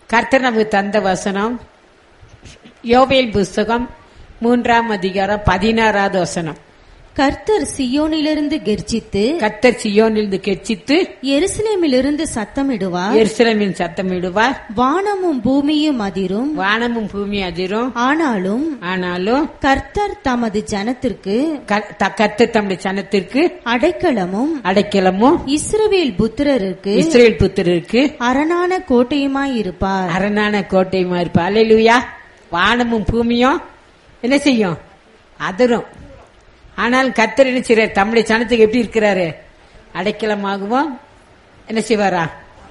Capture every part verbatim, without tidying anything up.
கர்த்தர் நமக்கு தந்த வசனம் யோவேல் புஸ்தகம் மூன்றாம் அதிகாரம் பதினாறாவது வசனம். கர்த்தர் சியோனிலிருந்து கெர்ச்சித்து கர்த்தர் சியோனிலிருந்து கெர்ச்சித்து எருசலேமிலிருந்து சத்தமிடுவார். எருசலேமின் சத்தமிடுவார். வானமும் பூமியும் அதிரும். வானமும் பூமி அதிரும். ஆனாலும் ஆனாலும் கர்த்தர் தமது ஜனத்திற்கு கர்த்தர் தம்முடைய ஜனத்திற்கு அடைக்கலமும் அடைக்கலமும் இஸ்ரவேல் புத்திரருக்கு இஸ்ரவேல் புத்திரருக்கு அரணான கோட்டையுமாய் இருப்பார். அரணான கோட்டையுமாய் இருப்பார். அல்லேலூயா. வானமும் பூமியும் என்ன செய்யும்? அதிரும். ஆனால் கர்த்தர் என்ன செய்றார்? தம்முடைய ஜனத்துக்கு எப்படி இருக்கிறாரு? அடைக்கலமாகவும் என்ன செய்வாரா?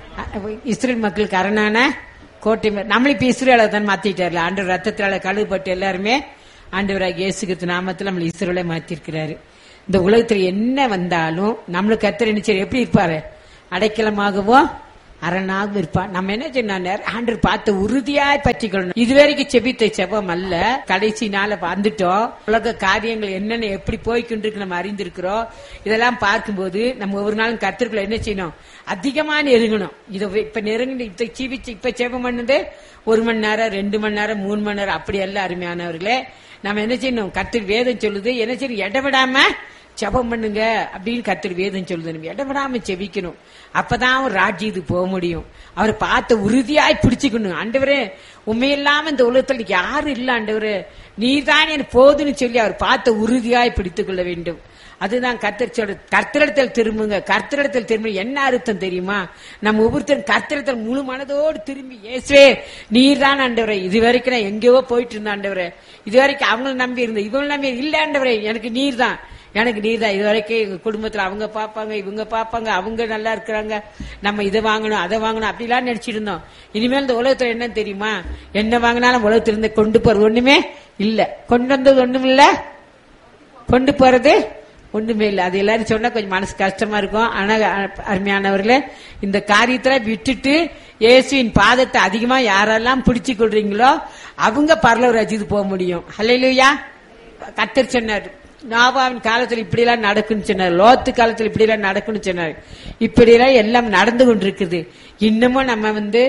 இஸ்ரேல் மக்களுக்கு அரணான கோட்டை. நம்மள இப்ப இஸ்ரேலை தான் மாத்திட்டார்ல. ஆண்டவர் ரத்தத்தினால கழுவுப்பட்டு எல்லாருமே ஆண்டவராக இயேசு கிறிஸ்து நாமத்தில் நம்மள இஸ்ரேலை மாத்திருக்கிறாரு. இந்த உலகத்துல என்ன வந்தாலும் நம்மளுக்கு கர்த்தர் என்ன செய்ய எப்படி இருப்பாரு? அடைக்கலமாகவும் அரணாக இருப்பான். நம்ம என்ன சொன்ன ஆண்டவர் பார்த்து உறுதியாய் பற்றிக்கொள்ளணும். இதுவரைக்கும் செபித்த செபம் அல்ல, கடைசி நாள வந்துட்டோம். உலக காரியங்கள் என்னென்ன எப்படி போய்கொண்டிருக்கு நம்ம அறிந்திருக்கிறோம். இதெல்லாம் பார்க்கும்போது நம்ம ஒவ்வொரு நாளும் கர்த்தருக்குள்ள என்ன செய்யணும்? அதிகமா நெருங்கணும். இதை இப்ப நெருங்கி இப்ப ஜீவிச்சு இப்ப செபம் பண்ணது ஒரு மணி நேரம், ரெண்டு மணி நேரம், மூணு மணி நேரம் அப்படி எல்லாம் அருமையானவர்களே. நம்ம என்ன செய்யணும்? கர்த்தர் வேதம் சொல்லுது என்ன செய்யணும்? இடவிடாம ஜெபம் பண்ணுங்க அப்படின்னு கர்த்தர் வேதம் சொல்லுது. இடவிடாம செபிக்கணும். அப்பதான் அவர் ராஜ்யத்துக்கு போக முடியும். அவரை பார்த்து உறுதியாய் பிடிச்சுக்கணும். ஆண்டவரே உண்மையில்லாம இந்த உலகத்தில் யாரும் இல்ல ஆண்டவரே, நீர்தான் எனக்கு போதுன்னு சொல்லி அவர் பார்த்து உறுதியாய் பிடித்துக் கொள்ள வேண்டும். அதுதான் கர்த்தர் சொல்ற. கர்த்தரிடத்தில் திரும்புங்க. கர்த்தரிடத்தில் திரும்ப என்ன அர்த்தம் தெரியுமா? நம்ம ஒவ்வொருத்தரும் கர்த்தரிடத்தில் முழு மனதோடு திரும்பி, இயேசுவே நீர்தான் ஆண்டவரே, இது வரைக்கும் நான் எங்கேயோ போயிட்டு இருந்த ஆண்டவரே, இது வரைக்கும் அவங்கள நம்பி இருந்த இவங்க நம்பி இல்ல ஆண்டவரே, எனக்கு நீர் தான், எனக்கு நீர் தான். இது வரைக்கும் எங்க குடும்பத்துல அவங்க பாப்பாங்க, இவங்க பாப்பாங்க, அவங்க நல்லா இருக்கிறாங்க, நம்ம இதை வாங்கணும் அதை வாங்கணும் அப்படிலாம் நினைச்சிட்டு இருந்தோம். இனிமேல் இந்த உலகத்துல என்ன தெரியுமா? என்ன வாங்கினாலும் உலகத்துல இருந்து கொண்டு போறது ஒண்ணுமே இல்ல. கொண்டு வந்தது ஒண்ணும் இல்ல, கொண்டு போறது ஒண்ணுமே இல்ல. அது எல்லாரும் சொன்னா கொஞ்சம் மனசு கஷ்டமா இருக்கும். ஆனா அருமையானவர்களே, இந்த காரியத்துல விட்டுட்டு இயேசுவின் பாதத்தை அதிகமா யாரெல்லாம் பிடிச்சு கொள்றீங்களோ அவங்க பரலோக ராஜ்யத்துக்கு போக முடியும். ஹல்லேலூயா. கர்த்தர் சொன்னார், நோவாவின் காலத்துல இப்படி எல்லாம் நடக்குன்னு சொன்னார், லோத்து காலத்துல இப்படி எல்லாம் நடக்குன்னு சொன்னார். இப்படி எல்லாம் எல்லாம் நடந்து கொண்டிருக்குது. இன்னமும் நம்ம வந்து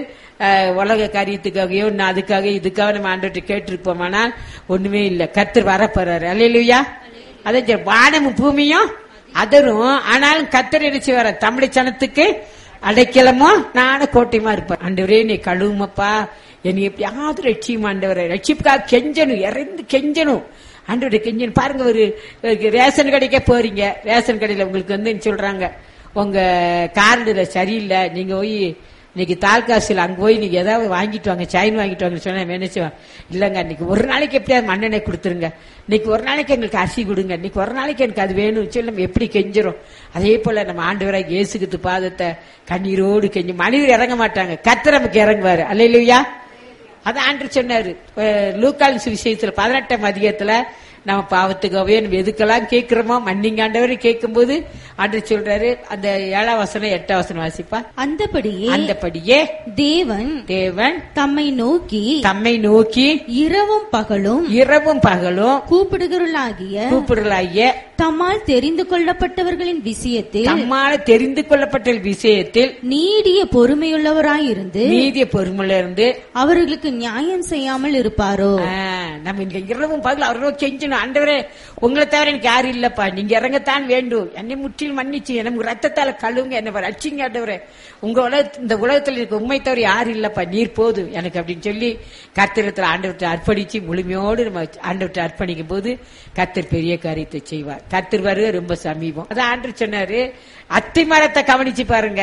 உலக காரியத்துக்காகயோ அதுக்காக இதுக்காக நம்ம ஆண்டவர்கிட்ட கேட்டிருப்போம். ஆனால் ஒண்ணுமே இல்ல. கர்த்தர் வரப்போறாரு. அல்லேலூயா. அதே வானமும் பூமியும் அதரும். ஆனாலும் கர்த்தர் நினைச்சு வர தம்முடைய ஜனத்துக்கு அடைக்கலமோ நானும் கோட்டையுமா இருப்பேன். ஆண்டவரே நீ கழுவுமப்பா, என்னை எப்படியாவது ரட்சியும் ஆண்டவரே, ரட்சிப்புக்காக கெஞ்சணும், இறந்து கெஞ்சணும் ஆண்டவரே கெஞ்சணும். பாருங்க, ஒரு ரேஷன் கடைக்கே போறீங்க, ரேஷன் கடையில உங்களுக்கு வந்து சொல்றாங்க உங்க கார்டுல சரியில்லை, நீங்க போய் இன்னைக்கு தால்காசில் அங்க போய் நீங்க ஏதாவது வாங்கிட்டு வாங்க, சைன் வாங்கிட்டு வாங்க சொன்னா நினைச்சுவான். இல்லங்க இன்னைக்கு ஒரு நாளைக்கு எப்படியாவது மண்ணெண்ணெய் கொடுத்துருங்க, இன்னைக்கு ஒரு நாளைக்கு எங்களுக்கு அரிசி கொடுங்க, இன்னைக்கு ஒரு நாளைக்கு எனக்கு அது வேணும் சொல்லி நம்ம எப்படி கெஞ்சிரும். அதே போல நம்ம ஆண்டவராக இயேசுகிறிஸ்து பாதத்தை கண்ணீரோடு கெஞ்சி. மனிதர் இறங்க மாட்டாங்க, கர்த்தர் நமக்கு இறங்குவாரு. அல்லேலூயா. அதான் ஆண்டவர் சொன்னாரு லூக்கால் சுவிசேஷத்துல பதினெட்டாம் அதிகாரத்துல, நம்ம பாவத்துக்காகவே நம்ம எதுக்கெல்லாம் கேட்கிறோமோ மன்னிங்க ஆண்டவரை கேட்கும் போது ஆண்டவர் சொல்றாரு. அந்த ஏழாம் வசனம் எட்டாம் வசனம் வாசிப்பா. அந்தபடியே அந்தபடியே தேவன் தேவன் தம்மை நோக்கி தம்மை நோக்கி இரவும் பகலும் இரவும் பகலும் கூப்பிடுகிறவர்களாகிய கூப்பிடுகளாகிய தம்மால் தெரிந்து கொள்ளப்பட்டவர்களின் விஷயத்தில் தம்மால் தெரிந்து கொள்ளப்பட்ட விஷயத்தில் நீடிய பொறுமையுள்ளவராயிருந்து நீடிய பொறுமையில இருந்து அவர்களுக்கு நியாயம் செய்யாமல் இருப்பாரோ. நம்ம இங்க இரவும் பகல் அவர்களோ கெஞ்சணும். ஆண்டவரே உங்களை தவிர எனக்கு யாரும் இல்லப்பா, நீங்க இறங்கத்தான் வேண்டும், என்னை முற்றிலும் மன்னிச்சு எனக்கு ரத்தத்தால கழுவுங்க, என்ன ரட்சிங்க ஆண்டவரே, உங்க உலக இந்த உலகத்தில் இருக்க உண்மை தவிர யாரும் இல்லப்பா, நீர் போதும் எனக்கு அப்படின்னு சொல்லி கர்த்தரிடத்தில் ஆண்டவர்கிட்ட அர்ப்பணிச்சு முழுமையோடு நம்ம ஆண்டவர்கிட்ட அர்ப்பணிக்கும் போது கர்த்தர் பெரிய காரியத்தை செய்வார். கர்த்தர் வருக ரொம்ப சமீபம். அதான் ஆண்டவர் சொன்னாரு, அத்தி மரத்தை கவனிச்சு பாருங்க,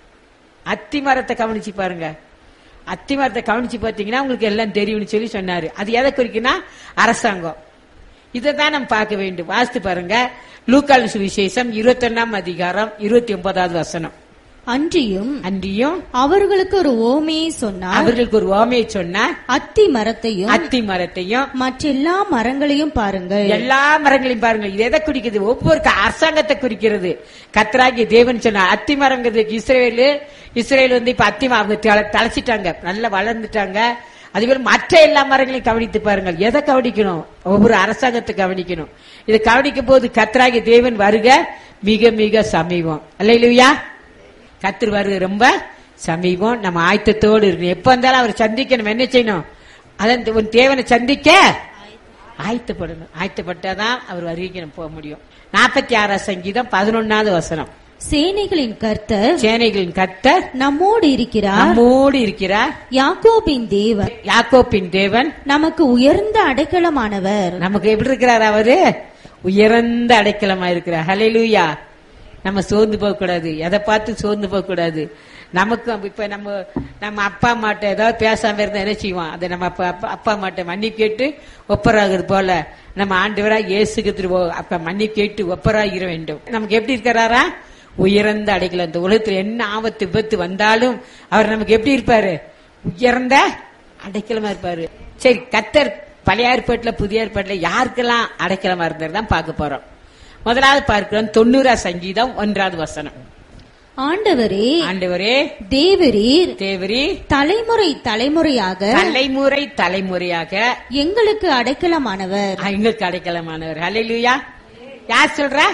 அத்தி மரத்தை கவனிச்சு பாருங்க, அத்தி மரத்தை கவனிச்சு பார்த்தீங்கன்னா உங்களுக்கு எல்லாம் தெரியும்னு சொல்லி சொன்னாரு. அது எதை குறிக்குன்னா அரசாங்கம். இதைதான் நம்ம பார்க்க வேண்டும். வாசித்து பாருங்க லூக்கால் சுவிசேஷம் இருபத்தி ஒன்னாம் அதிகாரம் இருபத்தி ஒன்பதாவது வசனம். அன்றியும் அன்றியும் அவர்களுக்கு ஒரு ஓமையை சொன்னார். அவர்களுக்கு ஒரு ஓமையை சொன்னார். அத்தி மரத்தையும் அத்தி மரத்தையும் மற்ற எல்லா மரங்களையும் பாருங்கள். எல்லா மரங்களையும் பாருங்கள். இது எதை குறிக்குது? ஒவ்வொரு அரசாங்கத்தை குறிக்கிறது. கர்த்தராகிய தேவன் சொன்னார். அத்தி மரங்கிறது இஸ்ரேல் இஸ்ரேல் வந்து இப்ப அத்தி அவங்க தழைச்சிட்டாங்க, நல்லா வளர்ந்துட்டாங்க. அதுபோல மற்ற எல்லா மரங்களையும் கவனித்து பாருங்கள். எதை கவனிக்கணும்? ஒவ்வொரு அரசாங்கத்தை கவனிக்கணும். இதை கவனிக்கும் போது கர்த்தராகிய தேவன் வருக மிக மிக சமீபம். அல்லேலூயா. கர்த்தர் வருக ரொம்ப சமீபம். நம்ம ஆயத்தத்தோடு இருக்கணும். எப்ப வந்தாலும் அவர் சந்திக்க நம்ம என்ன செய்யணும்? அதன் உன் தேவனை சந்திக்க ஆயத்தப்படணும். ஆயத்தப்பட்டாதான் அவர் வருகைக்கு நம்ம போக முடியும். நாற்பத்தி ஆறாம் சங்கீதம் பதினொன்னாவது வசனம். சேனைகளின் கர்த்தர் சேனைகளின் கர்த்தர் நம்மோடு இருக்கிறார். நம்மோடு இருக்கிறார். யாக்கோபின் தேவன் யாக்கோபின் தேவன் நமக்கு உயர்ந்த அடைக்கலமானவர். நமக்கு எப்படி இருக்கிறார்? அவரு உயர்ந்த அடைக்கலமா இருக்கிறார். ஹல்லேலூயா. நம்ம சோர்ந்து போக கூடாது. எதை பார்த்து சோர்ந்து போக கூடாது. நமக்கு இப்ப நம்ம நம்ம அப்பா அம்மாட்ட ஏதாவது பேசாம இருந்தா என்ன செய்வோம்? அதை நம்ம அப்பா அப்பா அம்மாட்ட மன்னிப்பு கேட்டு ஒப்பராகிறது போல நம்ம ஆண்டவரா இயேசுக்கு அப்ப மன்னிப்பு கேட்டு ஒப்பராகிற வேண்டும். நமக்கு எப்படி இருக்கிறாரா? உயர்ந்த அடைக்கலம். இந்த உலகத்துல என்ன ஆபத்து விபத்து வந்தாலும் அவர் நமக்கு எப்படி இருப்பாரு? உயர்ந்த அடைக்கலமா இருப்பாரு. சரி, கர்த்தர் பழைய ஏற்பாட்டுல புதிய ஏற்பாட்டுல யாருக்கெல்லாம் அடைக்கலமா இருந்தாரு தான் பார்க்க போறோம். முதலாவது பார்க்கிறோம் தொண்ணூறா சங்கீதம் ஒன்றாவது வசனம். ஆண்டவரே ஆண்டவரே தேவரீர் தேவரீர் தலைமுறை தலைமுறையாக தலைமுறை தலைமுறையாக எங்களுக்கு அடைக்கலமானவர். எங்களுக்கு அடைக்கலமானவர். ஹல்லேலூயா. யார் சொல்றா?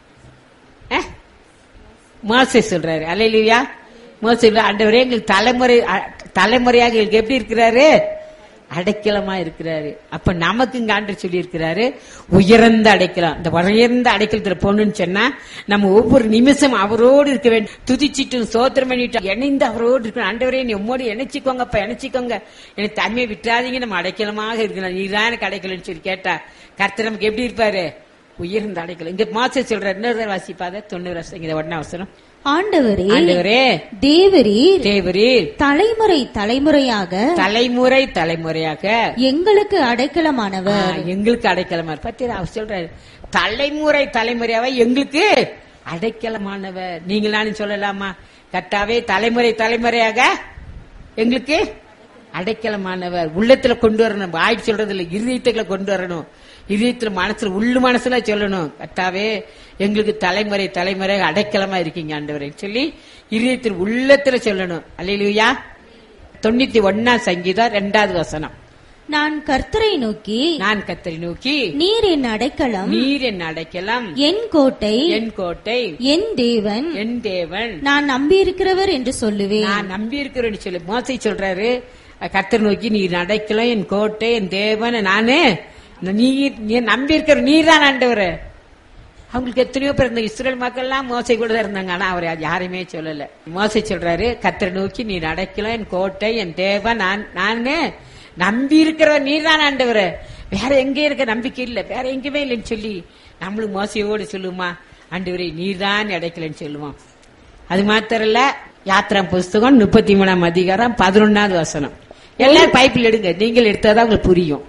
மோசே சொல்றாரு. ஹல்லேலூயா. மோசே ஆண்டவரே எங்களுக்கு தலைமுறை தலைமுறையாக எங்களுக்கு எப்படி இருக்கிறாரு? அடைக்கலமா இருக்கிறாரு. அப்ப நமக்கு இங்க ஆண்டவர் சொல்லி இருக்கிறாரு உயர்ந்த அடைக்கலாம். இந்த உயர்ந்த அடைக்கலத்துல போகணும்னு சொன்னா நம்ம ஒவ்வொரு நிமிஷம் அவரோடு இருக்க வேண்டும். துதிச்சிட்டு சோத்திரம் பண்ணிட்டு இணைந்து அவரோடு இருக்கணும். ஆண்டவரே நீ உம்மோடு இணைச்சிக்கோங்கப்பா, இணைச்சிக்கோங்க, எனக்கு தனிமையை விட்டுறாதீங்க, நம்ம அடைக்கலமாக இருக்கணும், நீதான் எனக்கு அடைக்கலன்னு சொல்லி கேட்டா கர்த்தர் நமக்கு எப்படி இருப்பாரு? உயர்ந்த அடைக்கலம். இங்க மோசே சொல்ற இன்னொரு வாசிப்பாத தொண்ணூறு இங்க ஒன்னா அவசரம். ஆண்டவரே ஆண்டவரே தேவரீர் தேவரீர் தலைமுறை தலைமுறையாக தலைமுறை தலைமுறையாக எங்களுக்கு அடைக்கலமானவர். எங்களுக்கு அடைக்கலமா பத்தி அவர் சொல்றாரு. தலைமுறை தலைமுறையாவே எங்களுக்கு அடைக்கலமானவர். நீங்க நானும் சொல்லலாமா? கர்த்தாவே தலைமுறை தலைமுறையாக எங்களுக்கு அடைக்கலமானவர். உள்ளத்துல கொண்டு வரணும். ஆயிட்டு சொல்றது இல்ல, இருதயத்துல கொண்டு வரணும். இதயத்துல மனசுல உள்ளு மனசுல சொல்லணும். கர்த்தாவே எங்களுக்கு தலைமுறை தலைமுறை அடைக்கலமா இருக்கீங்க ஆண்டவரே சொல்லி இதயத்தில் உள்ளத்துல சொல்லணும். அல்லேலூயா. தொண்ணூத்தி ஒன்னாம் சங்கீதம் இரண்டாவது வசனம். நான் கர்த்தரை நோக்கி நான் கர்த்தரை நோக்கி நீர் என் அடைக்கலம், நீர் என் அடைக்கலம், என் கோட்டை, என் கோட்டை, என் தேவன், என் தேவன், நான் நம்பி இருக்கிறவர் என்று சொல்லுவேன். நான் நம்பி இருக்கிறேன் சொல்லு. மோசே சொல்றாரு கர்த்தரை நோக்கி நீர் அடைக்கலம், என் கோட்டை, என் தேவன், நானு நீர் நம்பி இருக்கிற நீர் தான் ஆண்டவர். அவங்களுக்கு எத்தனையோ பேர் இந்த இஸ்ரேல் மக்கள் எல்லாம் மோசை கூட தான் இருந்தாங்க. ஆனா அவர் யாரையுமே சொல்லல. மோசை சொல்றாரு கர்த்தரை நோக்கி நீர் அடைக்கலம், என் கோட்டை, என் தேவன், நானு நம்பி இருக்கிறவர் நீர் தான் ஆண்டவர். வேற எங்க இருக்க நம்பிக்கை இல்ல, வேற எங்கேயுமே இல்லைன்னு சொல்லி நம்மளும் மோசையோடு சொல்லுமா ஆண்டவரே நீர் தான் அடைக்கலன்னு சொல்லுவோம். அது மாத்திரம் இல்ல, யாத்திரா புஸ்தகம் முப்பத்தி மூணாம் அதிகாரம் பதினொன்னாவது வசனம். எல்லாரும் பைப்பில் எடுங்க, நீங்கள் எடுத்தாதான் உங்களுக்கு புரியும்.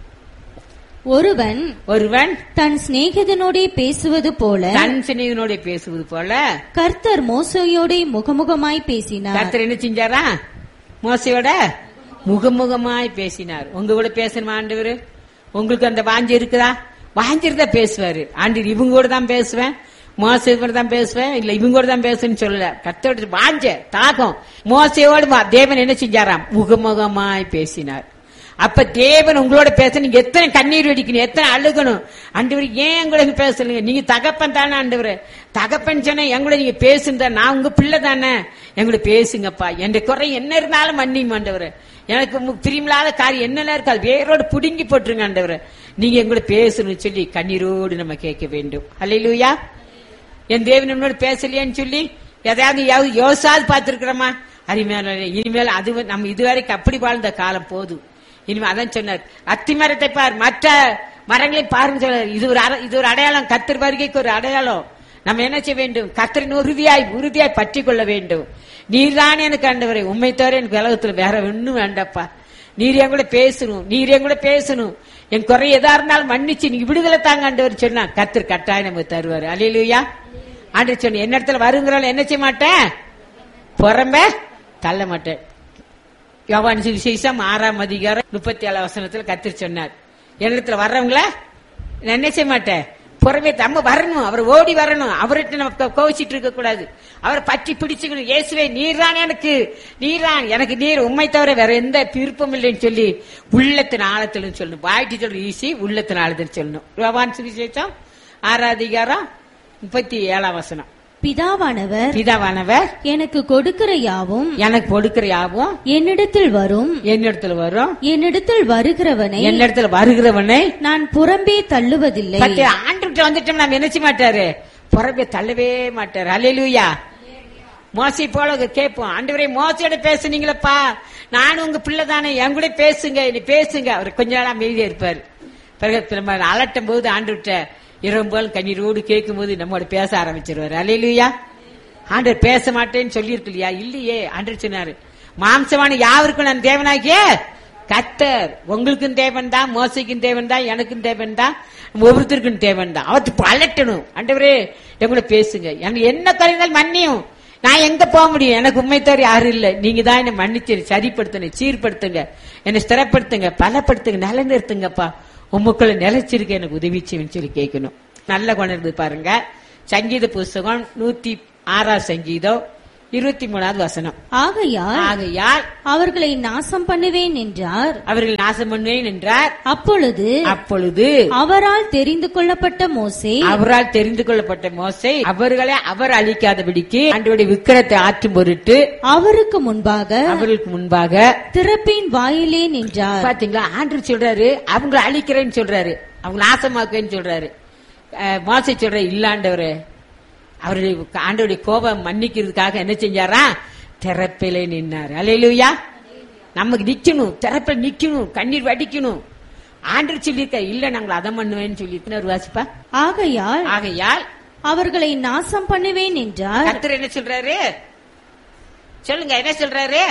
ஒருவன் ஒருவன் தன் சிநேகிதனோட பேசுவது போல தன் சிநேகிதனோட பேசுவது போல கர்த்தர் மோசையோட முகமுகமாய் பேசினார். கர்த்தர் என்ன செஞ்சாரா? மோசையோட முகமுகமாய் பேசினார். உங்க கூட பேசணுமா ஆண்டவர்? உங்களுக்கு அந்த வாஞ்சி இருக்குதா? வாஞ்சிருந்தா பேசுவாரு ஆண்டவர். இவங்க கூட தான் பேசுவேன், மோசை கூட தான் பேசுவேன், இல்ல இவங்க கூட தான் பேசுன்னு சொல்லல. கர்த்தரோட வாஞ்ச தாகம். மோசையோடு தேவன் என்ன செஞ்சாராம்? முகமுகமாய் பேசினார். அப்ப தேவன் உங்களோட பேச நீங்க எத்தனை கண்ணீர் வெடிக்கணும், எத்தனை அழுகணும். ஆண்டவர் ஏன் எங்களுக்கு பேசலுங்க? நீங்க தகப்பன் தானே ஆண்டவர். தகப்பன் சொன்ன எங்களோட நீங்க பேசுங்க, நான் உங்க பிள்ளை தானே, எங்களோட பேசுங்கப்பா. என் குறை என்ன இருந்தாலும் மன்னியும் ஆண்டவர். எனக்கு பிரியமில்லாத காரியம் என்னெல்லாம் இருக்காது வேரோடு புடுங்கி போட்டுருங்க ஆண்டவர். நீங்க எங்களோட பேசணும்னு சொல்லி கண்ணீரோடு நம்ம கேட்க வேண்டும். அல்லேலூயா. என் தேவன் நம்மளோட பேசலையான்னு சொல்லி எதையாவது யோசாது பார்த்திருக்கிறோமா? அருமையான இனிமேல் அது நம்ம இதுவரைக்கும் அப்படி வாழ்ந்த காலம் போதும். இனிமே அதான் சொன்னார், அத்தி மரத்தை பார், மற்ற மரங்களை பாருங்க சொன்னார். இது ஒரு இது ஒரு அடையாளம், கர்த்தர் வருகைக்கு ஒரு அடையாளம். நம்ம என்ன செய்ய வேண்டும்? கர்த்தரின் உறுதியாய் உறுதியாய் பற்றி கொள்ள வேண்டும். நீர் தானே எனக்கு ஆண்டவரே, உண்மை தவிர எனக்கு உலகத்துல வேற ஒண்ணும் வேண்டாப்பா. நீர் என் கூட பேசணும், நீர் என் கூட பேசணும், என் குறை எதா இருந்தாலும் மன்னிச்சு நீங்க விடுதலை தாங்க ஆண்டவர் சொன்னா கர்த்தர் கட்டாயம் நமக்கு தருவாரு. அல்லேலூயா. ஆண்டவர் சொன்ன என்ன இடத்துல வருங்கிறாலும் என்ன செய்ய மாட்டேன், புறம்ப தள்ள மாட்டேன். யோவான் சுவிசேஷம் ஆறாம் அதிகாரம் முப்பத்தி ஏழாம் வசனத்துல கர்த்தர் சொன்னார், என்னிடத்துல வர்றவங்கள என்ன செய்ய மாட்டேன், புறமே நம்ம வரணும், அவர் ஓடி வரணும், அவர்கிட்ட நம்ம கோவிச்சிட்டு இருக்க கூடாது, அவரை பற்றி பிடிச்சுக்கணும். இயேசுவே நீர்தான் எனக்கு, நீர்தான் எனக்கு, நீர் உண்மை தவிர வேற எந்த விருப்பம் இல்லைன்னு சொல்லி உள்ளத்தின் ஆழத்துல சொல்லணும். வாய்ட்டு சொல்ற ஈஸி, உள்ளத்தின் ஆழத்தில் சொல்லணும். யோவான் சுவிசேஷம் ஆறாம் அதிகாரம் முப்பத்தி ஏழாம் வசனம். பிதாவானவர் பிதாவானவர் எனக்கு கொடுக்கிற யாவும் எனக்கு கொடுக்கிற யாவும் என்னிடத்தில் வரும், என்னிடத்துல வரும், என்னிடத்தில் வருகிறவனை என்னிடத்துல வருகிறவனை நான் புறம்பே தள்ளுவதில்லை. ஆண்டு வந்துட்டோம் நாம் நினைச்சு மாட்டாரு, புறம்பே தள்ளவே மாட்டாரு. அல்லேலூயா. மோசி போல கேட்போம், ஆண்டவரே மோசையோட பேசுனீங்களப்பா, நானும் உங்க பிள்ளை தானே, என் கூட பேசுங்க, நீ பேசுங்க. அவர் கொஞ்ச நாள் அமைதியா இருப்பாரு. பிறகு நம்ம அலட்டும் போது ஆண்டுகிட்ட இரவு போல் கண்ணீரோடு கேட்கும் போது நம்மோட பேச ஆரம்பிச்சிருவாரு. அல்லேலூயா. ஆண்டவர் பேச மாட்டேன்னு சொல்லி இருக்கு இல்லையா? இல்லையே, ஆண்டவர் சொன்னாரு, மாம்சமான யாருக்கும் நான் தேவனாகிய கர்த்தர், உங்களுக்கும் தேவன் தான், மோசைக்கும் தேவன் தான், எனக்கும் தேவன் தான், ஒவ்வொருத்தருக்கும் தேவன் தான். அவருக்கு அலட்டணும், ஆண்டவரே எங்கூட பேசுங்க, எனக்கு என்ன கருங்கள் மன்னியும், நான் எங்க போக முடியும், எனக்கு உண்மை தவிர யாரும் இல்ல, நீங்க தான் என்ன மன்னிச்சு சரிப்படுத்துங்க, சீர்படுத்துங்க, என்னை ஸ்திரப்படுத்துங்க, பலப்படுத்துங்க, நிலைநிறுத்துங்கப்பா, உமக்குள்ள நிலைச்சிருக்க எனக்கு உதவி செய்யுன்னு சொல்லி கேட்கணும். நல்ல குணம் இருந்து பாருங்க. சங்கீத புஸ்தகம் நூத்தி ஆறாம் சங்கீதம் இருபத்தி மூணாவது வசனம். ஆகையால் ஆகையால் அவர்களை நாசம் பண்ணுவேன் என்றார், அவர்கள் நாசம் பண்ணுவேன் என்றார். அப்பொழுது அப்பொழுது அவரால் தெரிந்து கொள்ளப்பட்ட மோசே அவரால் தெரிந்து கொள்ளப்பட்ட மோசே அவர்களை அவர் அழிக்காதபடிக்கு ஆண்டவருடைய விக்கிரத்தை ஆற்றும் பொருட்டு அவருக்கு முன்பாக அவர்களுக்கு முன்பாக திறப்பின் வாயிலே நின்றார். பாத்தீங்களா? ஆண்டவர் சொல்றாரு அவங்களை அழிக்கிறேன்னு சொல்றாரு, அவங்க நாசமாக்குவேன்னு சொல்றாரு. மோசே சொல்ற இல்லாண்டவரு அவருடைய ஆண்டவருடைய கோபம் மன்னிக்கிறதுக்காக என்ன செஞ்சாரா? திறப்பிலே நின்னாரு. அல்லேலூயா. நமக்கு நிக்கணும், திறப்பில் நிக்கணும், கண்ணீர் வடிக்கணும். ஆண்டவர் சொல்லியிருக்க இல்ல நாங்கள் அதை பண்ணுவேன்னு சொல்லிட்டு ஒரு வாசிப்பா. ஆகையால் ஆகையால் அவர்களை நாசம் பண்ணுவேன் என்றார். கர்த்தர் என்ன சொல்றாரு? சொல்லுங்க, என்ன சொல்றாரு?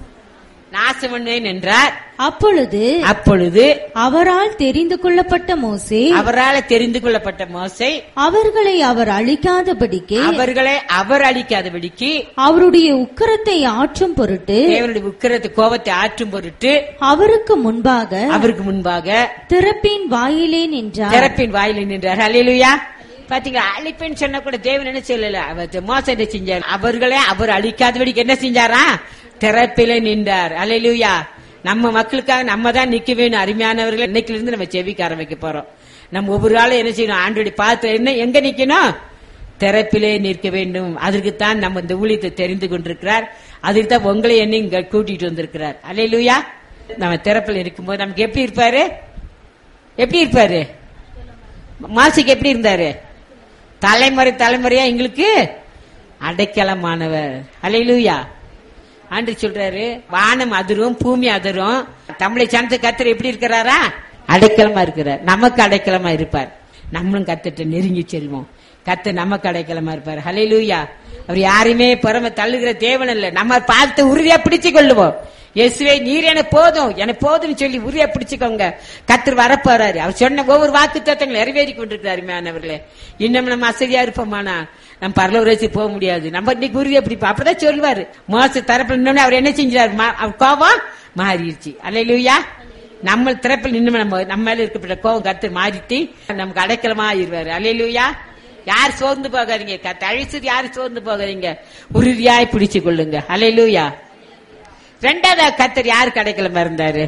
நாசம் பண்ணுவேன் என்றார். அப்பொழுது அப்பொழுது அவரால் தெரிந்து கொள்ளப்பட்ட மோசே அவரால் தெரிந்து கொள்ளப்பட்ட மோசே அவர்களை அவர் அழிக்காதபடிக்கு அவர்களை அவர் அழிக்காதபடிக்கு அவருடைய உக்கிரத்தை ஆற்றும் பொருட்டு தேவனுடைய உக்கிரத்தை கோபத்தை ஆற்றும் பொருட்டு அவருக்கு முன்பாக அவருக்கு முன்பாக திறப்பின் வாயிலே நின்றார். திறப்பின் வாயிலே நின்றார். அல்லேலூயா. பாத்தீங்களா? அழிப்பேன்னு சொன்ன கூட தேவன் என்ன சொல்லல, மோசம் என்ன செஞ்சார்? அவர்களை அவர் அழிக்காதபடிக்கு என்ன செஞ்சாரா? திறப்பிலே நின்றார். அல்லேலூயா. நம்ம மக்களுக்காக நம்ம தான் நிக்க வேணும். அருமையானவர்கள், இன்னைக்குல இருந்து நம்ம செவிக்க ஆரம்பிக்க போறோம். நம்ம ஒவ்வொரு ஆளும் என்ன செய்யணும்? ஆண்டோடைய பாத்து என்ன எங்க நிக்கணும்? திறப்பிலே நிற்க வேண்டும். அதற்குத்தான் நம்ம இந்த ஊழியத்தை தெரிந்து கொண்டிருக்கிறார். அதுக்கு தான் உங்களை என்ன இங்க கூட்டிட்டு வந்திருக்கிறார். அல்லேலூயா. நம்ம திறப்பில் இருக்கும்போது நமக்கு எப்படி இருப்பாரு? எப்படி இருப்பாரு? மாசிக்கு எப்படி இருந்தாரு? தலைமுறை தலைமுறையா எங்களுக்கு அடைக்கலமானவர். அல்லேலூயா. ஆண்டு சொல்றாரு, வானம் அதிரும், பூமி அதிரும், தமிழை சார்ந்த கர்த்தர் எப்படி இருக்கிறாரா? அடைக்கலமா இருக்கிறார். நமக்கு அடைக்கலமா இருப்பார். நம்மளும் கர்த்தர்ட்ட நெருங்கி செல்வோம். கர்த்தர் நமக்கு அடைக்கலமா இருப்பார். ஹல்லேலூயா. அவர் யாரையுமே புறம தள்ளுகிற தேவன் இல்ல. நம்ம பார்த்து உறுதியா பிடிச்சு கொள்ளுவோம். இயேசுவே நீர் எனக்கு போதும், எனக்கு போதும்னு சொல்லி உறுதியா பிடிச்சுக்கோங்க. கர்த்தர் வரப்போறாரு. அவர் சொன்ன ஒவ்வொரு வாக்கு தத்தங்களை நிறைவேறி கொண்டிருக்கிறார். அருமையானவர்களே, இன்னும் நம்ம அசதியா இருப்போமானா நம்ம பரலோகத்துக்கு போக முடியாது. நம்ம இன்னைக்கு உறுதியா பிடிப்போம். அப்பதான் சொல்லுவாரு, மோச தரப்பில் நின்று அவர் என்ன செஞ்சாரு? அவர் கோபம் மாறிடுச்சு. அல்லேலூயா. நம்ம திறப்பில் நின்று நம்ம நம்ம மேல இருக்கப்பட்ட கோபம் கர்த்தர் மாறிட்டு நமக்கு அடைக்கலமா ஆயிருவாரு. அல்லேலூயா. யார் சோர்ந்து போகாதீங்க. அழிச்சது யாரு சோர்ந்து போகாதீங்க. உறுதியாய் பிடிச்சு கொள்ளுங்க. அல்லேலூயா. ரெண்டாவது கர்த்தர் யாருக்கு அடைக்கலமா இருந்தாரு?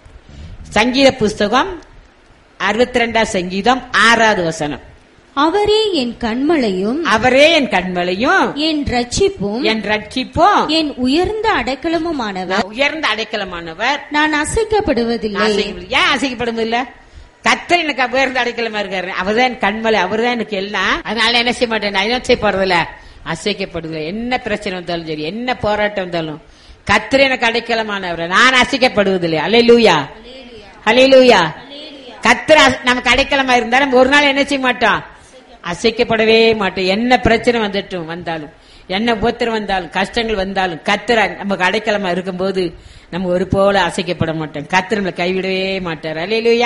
சங்கீத புஸ்தகம் அறுபத்தி ரெண்டாம் சங்கீதம் ஆறாவது வசனம். அவரே என் கண்மலையும் அவரே என் கண்மலையும் என் ரட்சிப்பும் என் ரட்சிப்பும் என் உயர்ந்த அடைக்கலமுமானவர். உயர்ந்த அடைக்கலமானவர். நான் அசைக்கப்படுவதில்லை. ஏன் அசைக்கப்படுவதில்லை? கர்த்தர் எனக்கு உயர்ந்த அடைக்கலமா இருக்காரு. அவர்தான் என் கண்மலை, அவர்தான் எனக்கு எல்லாம். அதனால என்ன செய்ய மாட்டேன், நான் என்ன செய்ய போறதில்ல, அசைக்கப்படுவதில்லை. என்ன பிரச்சனை வந்தாலும் சரி, என்ன போராட்டம் வந்தாலும் கர்த்தர் எனக்கு அடைக்கலமானவர், நான் அசைக்கப்படுவதில்லை. அல்லேலூயா. அல்லேலூயா. கர்த்தர் நமக்கு அடைக்கலமா இருந்தா நம்ம ஒரு நாள் என்ன செய்ய மாட்டோம், அசைக்கப்படவே மாட்டோம். என்ன பிரச்சனை வந்துட்டும் வந்தாலும், என்ன உபத்திரம் வந்தாலும், கஷ்டங்கள் வந்தாலும், கர்த்தர் நமக்கு அடைக்கலமா இருக்கும் போது நம்ம ஒரு போல அசைக்கப்பட மாட்டோம். கர்த்தர் நம்மளை கைவிடவே மாட்டார். அல்லேலூயா.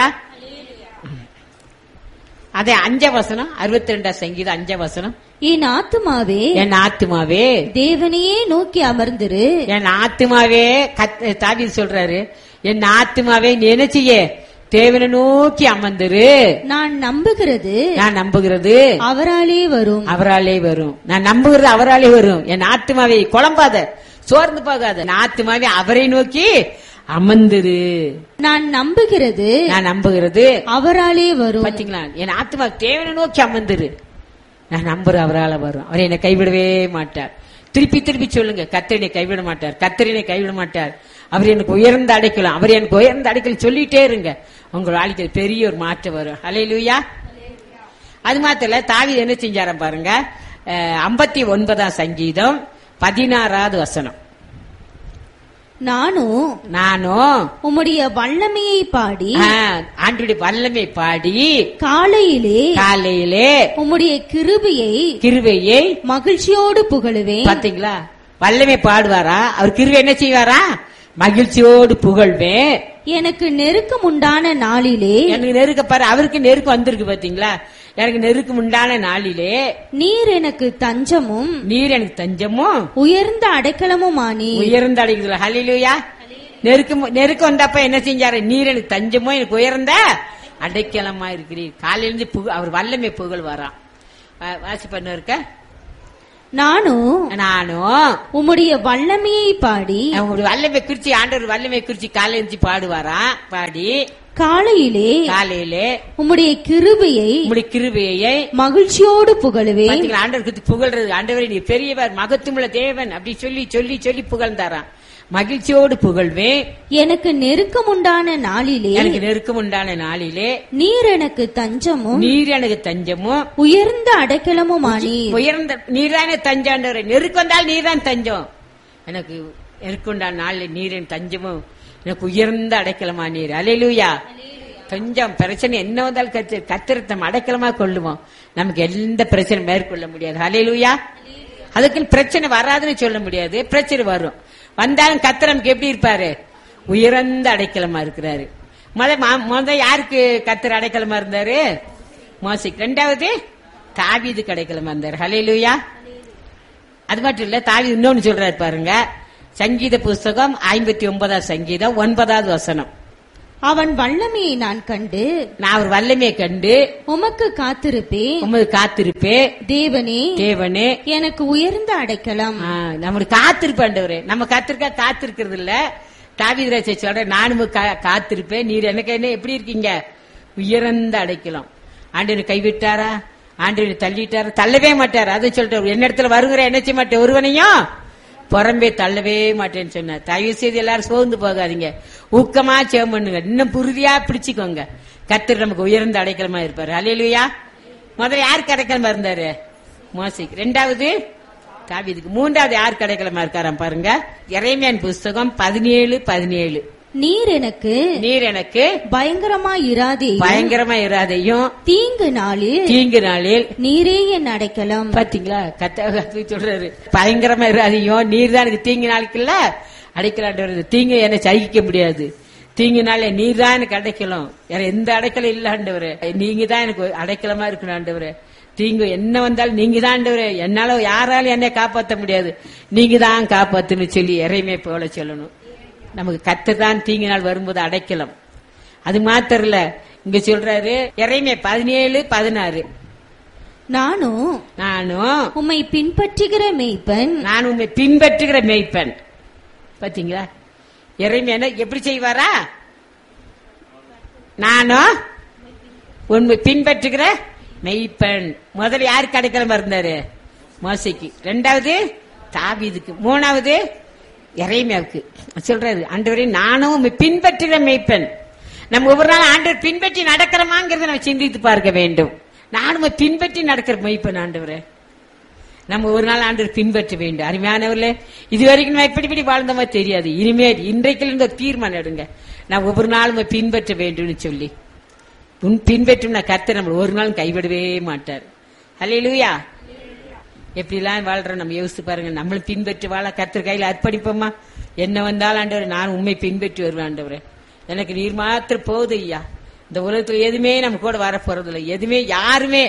அதே அஞ்ச வசனம், அறுபத்தி ரெண்டாம் சங்கீதம் அஞ்ச வசனம். என் ஆத்துமாவே என் ஆத்துமாவே தேவனையே நோக்கி அமர்ந்திரு. என் ஆத்துமாவே, தாவீது சொல்றாரு, என் ஆத்துமாவே நீ என்ன செய்ய, தேவனை நோக்கி அமர்ந்திரு. நான் நம்புகிறது நான் நம்புகிறது அவராலே வரும். அவராலே வரும். நான் நம்புகிறது அவராலே வரும். என் ஆத்துமாவே குழம்பாத, சோர்ந்து போகாத. என் ஆத்துமாவே அவரை நோக்கி அமர்ந்திரு. நான் நம்புகிறது நான் நம்புகிறது அவராலே வரும். பாத்தீங்களா? என் ஆத்துமா தேவனை நோக்கி அமர்ந்திரு. நான் நம்புறேன் அவரால் வரும். அவர் என்னை கைவிடவே மாட்டார். திருப்பி திருப்பி சொல்லுங்க, கர்த்தர் என்னை கைவிட மாட்டார், கர்த்தர் என்னை கைவிட மாட்டார். அவர் எனக்கு உயர்ந்த அடைக்கலாம், அவர் எனக்கு உயர்ந்த அடைக்கலம் சொல்லிட்டே இருங்க. உங்க வாழ்க்கையில் பெரிய ஒரு மாற்றம் வரும். ஹல்லேலூயா. அது மாத்திர தாவீது என்ன செஞ்சாரம் பாருங்க. ஐம்பத்தி ஒன்பதாம் சங்கீதம் பதினாறாவது வசனம். நானும் நானும் உம்முடைய வல்லமையை பாடி, ஆண்டுடைய வல்லமை பாடி, காலையிலே காலையிலே உம்முடைய கிருபையை கிருபையை மகிழ்ச்சியோடு புகழுவேன். பாத்தீங்களா, வல்லமை பாடுவாரா, அவர் கிருபை என்ன செய்வாரா, மகிழ்ச்சியோடு புகழ்வேன். எனக்கு நெருக்கம் உண்டான நாளிலே, எனக்கு நெருக்க பாரு, அவருக்கு நெருக்கம் வந்திருக்கு பாத்தீங்களா, எனக்கு நெருக்கம் உண்டான நாளிலே நீர் எனக்கு தஞ்சமும் நீர் எனக்கு தஞ்சமும் உயர்ந்த அடைக்கலமுமானி. உயர்ந்த அடைக்கலம். ஹல்லேலூயா. நெருக்கம் நெருக்கம் வந்தப்ப என்ன செஞ்சாரு, நீர் எனக்கு தஞ்சமும் எனக்கு உயர்ந்த அடைக்கலமா இருக்கிறீர். காலையிலிருந்து புக அவர் வல்லமை புகழ் வரான். வாசி பண்ண இருக்க. நானும் நானும் உம்முடைய வல்லமையை பாடி, உங்களுடைய வல்லமை குறிச்சி ஆண்டவர் வல்லமை குறிச்சி காலையில இருந்து பாடுவாரா, பாடி காலையிலே காலையிலே உம்முடைய கிருபையை உம்முடைய கிருபையை மகிழ்ச்சியோடு புகழுவேன். ஆண்டவர் குறித்து புகழ்றது, ஆண்டவரே நீ பெரியவர் மகத்துவமுள்ள தேவன் அப்படி சொல்லி சொல்லி சொல்லி புகழ்ந்தாராம். மகிழ்ச்சியோடு புகழ்வேன். எனக்கு நெருக்கம் உண்டான நாளிலே எனக்கு நெருக்கம் உண்டான நாளிலே நீர் எனக்கு தஞ்சமும் நீர் எனக்கு தஞ்சமும் உயர்ந்த அடைக்கலமுமானி. உயர்ந்த நீர்தானே தஞ்சாண்டவரே, நெருக்கம் வந்தால் நீர் தான் தஞ்சம். எனக்கு நெருக்கம் உண்டான நாளில் நீர் என் தஞ்சமும் எனக்கு உயர்ந்த அடைக்கலமா நீர். அல்லேலூயா. தஞ்சம் பிரச்சனை என்ன வந்தாலும் கத்து கத்திரத்தம் அடைக்கலமா கொள்ளுவோம். நமக்கு எந்த பிரச்சனை மேற்கொள்ள முடியாது. அல்லேலூயா. அதுக்கு பிரச்சனை வராதுன்னு சொல்ல முடியாது, பிரச்சனை வரும். வந்தாலும் கர்த்தர் நமக்கு எப்படி இருப்பாரு, உயர்ந்த அடைக்கலமா இருக்கிறாரு. முத முத யாருக்கு கர்த்தர் அடைக்கலமா இருந்தாரு, மோசேக்கு. ரெண்டாவது தாவீதுக்கு அடைக்கலமா இருந்தாரு. ஹல்லேலூயா. அது மட்டும் இல்ல, தாவீது இன்னொன்னு சொல்றாரு பாருங்க. சங்கீத புஸ்தகம் ஐம்பத்தி ஒன்பதாம் சங்கீதம் ஒன்பதாவது வசனம். அவன் வல்லமையை நான் கண்டு, நான் அவர் வல்லமையை கண்டு உமக்கு காத்திருப்பேன். உமக்கு காத்திருப்பேன். தேவனே தேவனே எனக்கு உயர்ந்த அடைக்கலம். நம்மளுக்கு காத்திருப்பாண்டவரே, நம்ம கத்திருக்கா காத்திருக்கிறது இல்ல. தாவீது ராஜா சொல்ற, நானும் காத்திருப்பேன், நீர் எனக்கு என்ன எப்படி இருக்கீங்க, உயர்ந்த அடைக்கலாம். ஆண்டவர் கைவிட்டாரா, ஆண்டவர் தள்ளிட்டாரா, தள்ளவே மாட்டாரு. அதை சொல்லிட்டு என்ன இடத்துல வருகிற என்ன செய்ய மாட்டேன், ஒருவனையும் புறம்பே தள்ளவே மாட்டேன்னு சொன்னார். தயவு செய்து எல்லாரும் சோர்ந்து போகாதீங்க, ஊக்கமா சேவம் பண்ணுங்க, இன்னும் புரிதியா பிடிச்சுக்கோங்க. கர்த்தர் நமக்கு உயர்ந்த அடைக்கலமா இருப்பாரு. அல்லேலூயா. முதல்ல யாருக்கு அடைக்கலமா இருந்தாரு, மோசேக்கு. ரெண்டாவது தாவீதுக்கு. மூன்றாவது யாருக்கு அடைக்கலமா இருக்காராம் பாருங்க. எரேமியாவின் புஸ்தகம் பதினேழு பதினேழு. நீர் எனக்கு நீர் எனக்கு பயங்கரமா இராதேயும் பயங்கரமா இராதேயும் தீங்கு நாளில் தீங்கு நாளில் நீரே என் அடைக்கலம். பாத்தீங்களா, கத்த சொல்றாரு, பயங்கரமா இராதேயும், நீர் தான் எனக்கு தீங்கு நாளுக்கு இல்ல அடைக்கலாண்டு. தீங்கு என்ன சகிக்க முடியாது, தீங்கு நாளே நீர் தான் எனக்கு அடைக்கலம், வேற எந்த அடைக்கலம் இல்ல ஆண்டவரே, நீங்க தான் எனக்கு அடைக்கலமா இருக்கணும் ஆண்டவரே. தீங்கு என்ன வந்தாலும் நீங்க தான் ஆண்டவரே, என்னால யாராலும் என்னை காப்பாற்ற முடியாது, நீங்க தான் காப்பாத்துன்னு சொல்லி எரையுமே போல சொல்லணும். நமக்கு கர்த்தர் தான் தீங்கு நாள் வரும்போது அடைக்கலம். அது மாத்திரம் இல்ல, இங்க சொல்றாரு எரேமியா பதினேழு பதினாறு. நானும் நானும் உம்மை பின்பற்றுகிற மேய்ப்பன் நான் உண்மை பின்பற்றுகிற மேய்ப்பன். பாத்தீங்களா, எரேமியா எப்படி செய்வாரா, நானும் உண்மை பின்பற்றுகிற மெய்ப்பன். முதல்ல யாருக்கு அடைக்கலமா இருந்தாரு, மோசேக்கு. ரெண்டாவது தாவீதுக்கு. மூணாவது எரேமியாவுக்கு. சொல்றாரு, ஆண்டவரே நானும் பின்பற்றுகிற மெய்ப்பன். நம்ம ஒவ்வொரு நாள் ஆண்டவர் பின்பற்றி நடக்கிறோமாங்கிறத நம்ம சிந்தித்து பார்க்க வேண்டும். நானும் பின்பற்றி நடக்கிற மெய்ப்பன் ஆண்டவரே, நம்ம ஒரு நாள் ஆண்டவர் பின்பற்ற வேண்டும். அருமையானவர்களே, இது வரைக்கும் நம்ம இப்படி இப்படி வாழ்ந்தோமா தெரியாது, இனிமேல் இன்றைக்கு இருந்து ஒரு தீர்மானம் எடுங்க, நான் ஒவ்வொரு நாளும் பின்பற்ற வேண்டும் சொல்லி. பின்பற்றும் கர்த்தர் நம்ம ஒரு நாள் கைவிடவே மாட்டார். அல்லேலூயா. எப்படி எல்லாம் வாழ்றோம் நம்ம யோசிச்சு பாருங்க. நம்மளும் பின்பற்றி வாழ கர்த்தர் கையில அர்ப்பணிப்போமா. என்ன வந்தாலும் ஆண்டவர் நான் உண்மை பின்பற்றி வருவேன் ஆண்டவரே, எனக்கு நீர் மாத்திரம் போகுது ஐயா. இந்த உலகத்துல எதுவுமே நம்ம கூட வர போறது இல்லை, எதுவுமே யாருமே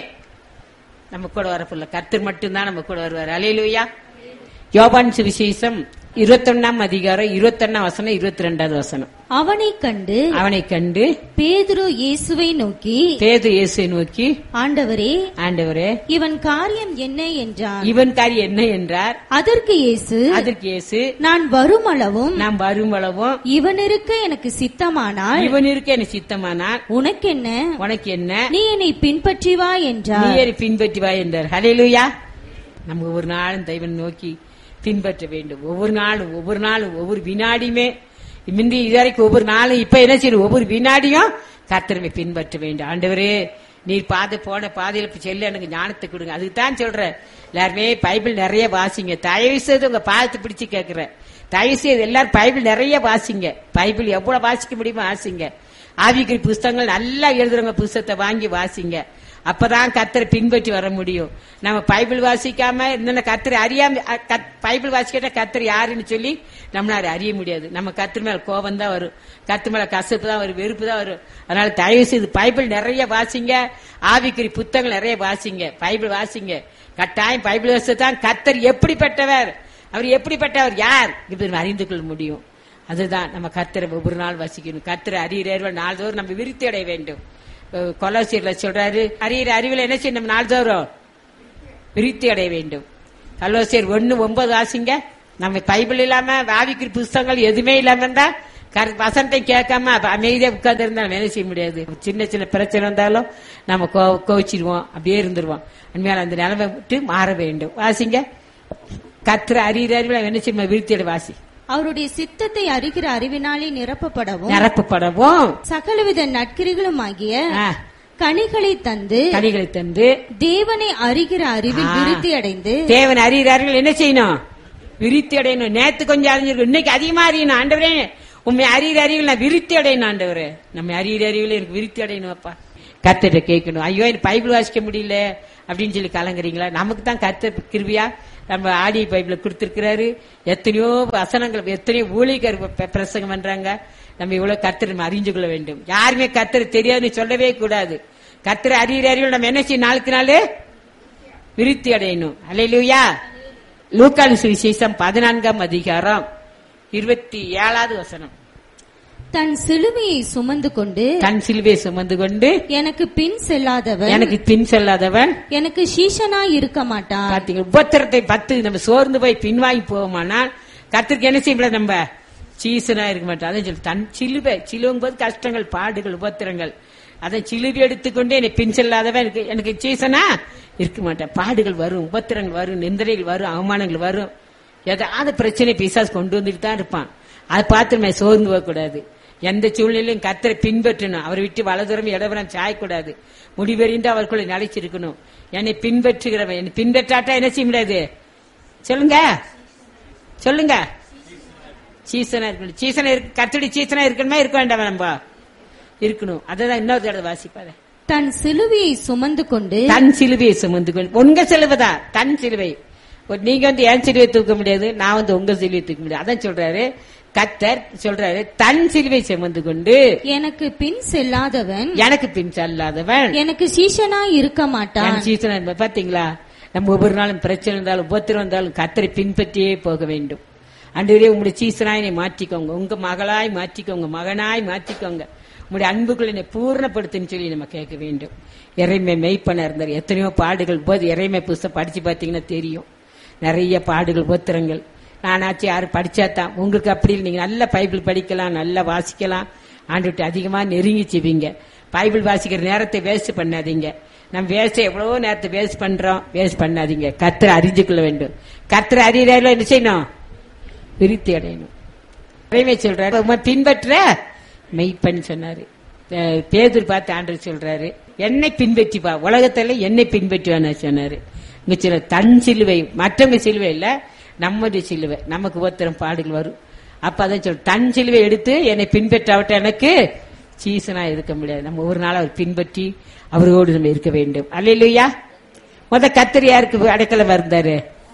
நம்ம கூட வரப்போல, கர்த்தர் மட்டும்தான் நம்ம கூட வருவார். அல்லேலூயா. யோவான் சுவிசேஷம் இருபத்தொன்னாம் அதிகாரம் இருபத்தொன்னாம் வசனம் இருபத்தி ரெண்டாவது வசனம். அவனை கண்டு அவனை கண்டு பேதுரு இயேசுவை நோக்கி பேதுரு இயேசுவை நோக்கி ஆண்டவரே ஆண்டவரே இவன் காரியம் என்ன என்றான். இவன் காரியம் என்ன என்றார். அதற்கு இயேசு அதற்கு இயேசு நான் வருமளவும் நாம் வருமளவும் இவன் இருக்க எனக்கு சித்தமானால் இவன் இருக்க எனக்கு சித்தமானால் உனக்கென்ன உனக்கு என்ன, நீ என்னை பின்பற்றி வா நீ என்றார். என்னை பின்பற்றி வா என்றார். ஹல்லேலூயா. நம்ம ஒவ்வொரு நாளும் தெய்வன் நோக்கி பின்பற்ற வேண்டும். ஒவ்வொரு நாளும் ஒவ்வொரு நாளும் ஒவ்வொரு வினாடியுமே முந்தி இதுவரைக்கும் ஒவ்வொரு நாளும் இப்ப என்ன செய்யணும், ஒவ்வொரு வினாடியும் கர்த்தரை பின்பற்ற வேண்டும். ஆண்டவரே நீர் பாதை போன பாதையில செல்ல எனக்கு ஞானத்தை கொடுங்க. அதுக்கு தான் சொல்றேன், எல்லாருமே பைபிள் நிறைய வாசிங்க. தயவு செய்து உங்க பாதத்தை பிடிச்சு கேட்கிறேன், தயவு செய்து எல்லாரும் பைபிள் நிறைய வாசிங்க. பைபிள் எவ்வளவு வாசிக்க முடியுமோ வாசிங்க. ஆவிக்குரிய புஸ்தகங்கள் நல்லா எழுதுறவங்க புஸ்தகத்தை வாங்கி வாசிங்க. அப்பதான் கர்த்தரை பின்பற்றி வர முடியும். நம்ம பைபிள் வாசிக்காம இந்த கர்த்தரை அறியாம பைபிள் வாசிக்கிட்ட கர்த்தர் யாருன்னு சொல்லி நம்மளால அறிய முடியாது. நம்ம கர்த்தர் மேல கோபம் தான் வரும், கர்த்தர் மேல கசப்பு தான் வரும், வெறுப்பு தான் வரும். அதனால தயவு செய்து பைபிள் நிறைய வாசிங்க, ஆவிக்குரிய புத்தகங்கள் நிறைய வாசிங்க, பைபிள் வாசிங்க. கட்டாயம் பைபிள் வாசித்தான் கர்த்தர் எப்படிப்பட்டவர், அவர் எப்படிப்பட்டவர் யார் இப்படி அறிந்து கொள்ள முடியும். அதுதான் நம்ம கர்த்தரை ஒவ்வொரு நாள் வாசிக்கணும். கர்த்தரை அறிகிறவர்கள் நாள்தோறும் நம்ம விருத்தி அடைய வேண்டும். கொலோசியர்ல சொல்றாரு, அறிகிற அறிவில் என்ன செய்யணும், நம்ம நாள்தோறும் விருத்தி அடைய வேண்டும். கொலோசியர் ஒன்னு ஒன்பது வாசிங்க. நம்ம பைபிள் இல்லாம ஆவிக்குரிய புஸ்தகங்கள் எதுவுமே இல்லாம இருந்தா வசனத்தை கேட்காம அமைதியா உட்கார்ந்து இருந்தா வேலை செய்ய முடியாது. சின்ன சின்ன பிரச்சனை இருந்தாலும் நம்ம கோவிச்சிருவோம், அப்படியே இருந்துருவோம். அண்மையால அந்த நிலைமை விட்டு மாற வேண்டும். வாசிங்க. கர்த்தரை அறிகிற அறிவில் என்ன செய்யணும், விருத்தி அடைய வாசி. அவருடைய சித்தத்தை அறிகிற அறிவினாலே நிரப்பப்படவும் நிரப்பப்படவும் சகலவித நற்கிரிகளும் ஆகிய கனிகளை தந்து கனிகளை தந்து தேவனை அறிகிற அறிவில் விருத்தி அடைந்து தேவன் அறிகிற அறிவில் என்ன செய்யணும், விருத்தி அடையணும். நேத்து கொஞ்சம் அறிஞ்சிருக்கும், இன்னைக்கு அதிகமா அறியணும். ஆண்டவரே உண்மை அறிகிற அறிவில் நான் விருத்தி அடையணும். ஆண்டவரே நம்ம அறிகிற அறிவில் எனக்கு விருத்தி அடையணும். அப்பா கர்த்தரை கேட்கணும். ஐயோ எனக்கு பைபிள் வாசிக்க முடியல அப்படின்னு சொல்லி கலங்குறீங்களா? நமக்கு தான் கர்த்தர் கிருபையா நம்ம ஆடி பைபிள கொடுத்திருக்கிறாரு. எத்தனையோ வசனங்கள், எத்தனையோ ஊழியர் பிரசங்கம் பண்றாங்க. நம்ம இவ்வளவு கர்த்தரை நம்ம அறிஞ்சு கொள்ள வேண்டும். யாருமே கர்த்தரை தெரியாதுன்னு சொல்லவே கூடாது. கர்த்தரை அறிகிற அறிவில் நம்ம என்ன செய்யணும், நாளுக்கு நாள் விருத்தி அடையணும். அல்லேலூயா. லூக்கான் சுவிசேஷம் பதினான்காம் அதிகாரம் இருபத்தி ஏழாவது வசனம். தன் சிலுவையை சுமந்து கொண்டு தன் சிலுவையை சுமந்து கொண்டு எனக்கு பின் செல்லாதவன் எனக்கு பின் செல்லாதவன் எனக்கு சீஷனா இருக்க மாட்டான். பாத்தீங்க, உபத்திரத்தை பத்து நம்ம சோர்ந்து போய் பின்வாங்கி போவோமானால் கர்த்தருக்கு என்ன செய்ய, நம்ம சீசனா இருக்க மாட்டோம். அதான் சொல்லி தன் சிலுவை சிலுவும் போது கஷ்டங்கள், பாடுகள், உபத்திரங்கள், அதை சிலுவை எடுத்துக்கொண்டு என்னை பின் செல்லாதவன் எனக்கு எனக்கு சீசனா இருக்க மாட்டேன். பாடுகள் வரும், உபத்திரங்கள் வரும், நிந்தனைகள் வரும், அவமானங்கள் வரும், ஏதாவது பிரச்சனை பிசாசு கொண்டு வந்துட்டு தான் இருப்பான். அதை பார்த்து நம்ம சோர்ந்து போகக்கூடாது. எந்த சூழ்நிலையும் கர்த்தரை பின்பற்றணும். அவரை விட்டு வலதுரம் இடவரம் சாயக்கூடாது. முடிவெறிந்து அவர்களை நிலைச்சிருக்கணும். என்னை பின்பற்றுகிறவன் என்னை பின்பற்றாட்டா என்ன செய்ய முடியாது, சொல்லுங்க சொல்லுங்க. சீசனா இருக்கணும். சீசனா கர்த்தருடைய சீசனா இருக்கணுமா, இருக்க வேண்டாம், நம்ம இருக்கணும். அதான் இன்னொரு தடவை வாசிப்பாரு. தன் சிலுவையை சுமந்து கொண்டு தன் சிலுவையை சுமந்து கொண்டு. உங்க சிலுவைதான் தன் சிலுவை. நீங்க வந்து என் சிலுவையை தூக்க முடியாது, நான் வந்து உங்க சிலுவையை தூக்க முடியாது. அதான் சொல்றாரு கர்த்தர், சொல்றாரு தன் சிலுவை சுமந்து கொண்டு எனக்கு பின் செல்லாதவன் எனக்கு பின் செல்லாதவன் எனக்கு சீஷனா இருக்க மாட்டான். சீசனா பாத்தீங்களா, நம்ம ஒவ்வொரு நாளும் பிரச்சனை இருந்தாலும் உபத்திரம் இருந்தாலும் கர்த்தரை பின்பற்றியே போக வேண்டும். ஆண்டவரே உங்களுடைய சீசனாய் என்னை மாற்றிக்கோங்க, உங்க மகளாய் மாற்றிக்கோங்க, மகனாய் மாற்றிக்கோங்க, உங்களுடைய அன்புக்குள்ள என்னை பூர்ணப்படுத்துன்னு சொல்லி நம்ம கேட்க வேண்டும். இறைமை மெய்ப்பன இருந்தார். எத்தனையோ பாடுகள் போது இறைமை புஸ்தகம் படிச்சு பாத்தீங்கன்னா தெரியும். நிறைய பாடுகள், உபத்திரங்கள். நானாச்சு யாரும் படிச்சாதான். உங்களுக்கு அப்படி நீங்க நல்ல பைபிள் படிக்கலாம், நல்லா வாசிக்கலாம், ஆண்டுட்டு அதிகமா நெருங்கி செய்வீங்க. பைபிள் வாசிக்கிற நேரத்தை வேஸ்ட் பண்ணாதீங்க. நம்ம வேஸ்ட் எவ்வளவோ நேரத்தை வேஸ்ட் பண்றோம், வேஸ்ட் பண்ணாதீங்க. கர்த்தரை அறிஞ்சு கொள்ள வேண்டும். கர்த்தரை அறியறதுல என்ன செய்யணும், விருத்தி அடையணும். இறைமை சொல்றாரு பின்பற்ற மெய்ப்பன் சொன்னாரு. பேதுரு பார்த்து ஆண்டவர் சொல்றாரு என்னை பின்பற்றிப்பா, உலகத்துல என்னை பின்பற்றுவான்னு சொன்னாரு. இங்க சில தன் சிலுவை, மற்றவங்க சிலுவை இல்ல, நம்முடைய சிலுவை. நமக்கு உபத்திரம் பாடுகள் வரும். அப்ப அதான் சொல்ற தன் சிலுவை எடுத்து என்னை பின்பற்றாவிட்ட எனக்கு சீசனா இருக்க முடியாது. நம்ம ஒரு நாள் அவர் பின்பற்றி அவரோடு நம்ம இருக்க வேண்டும். அல்லேலூயா. முத கர்த்தர் யாருக்கு அடைக்கலம் இருந்தாரு,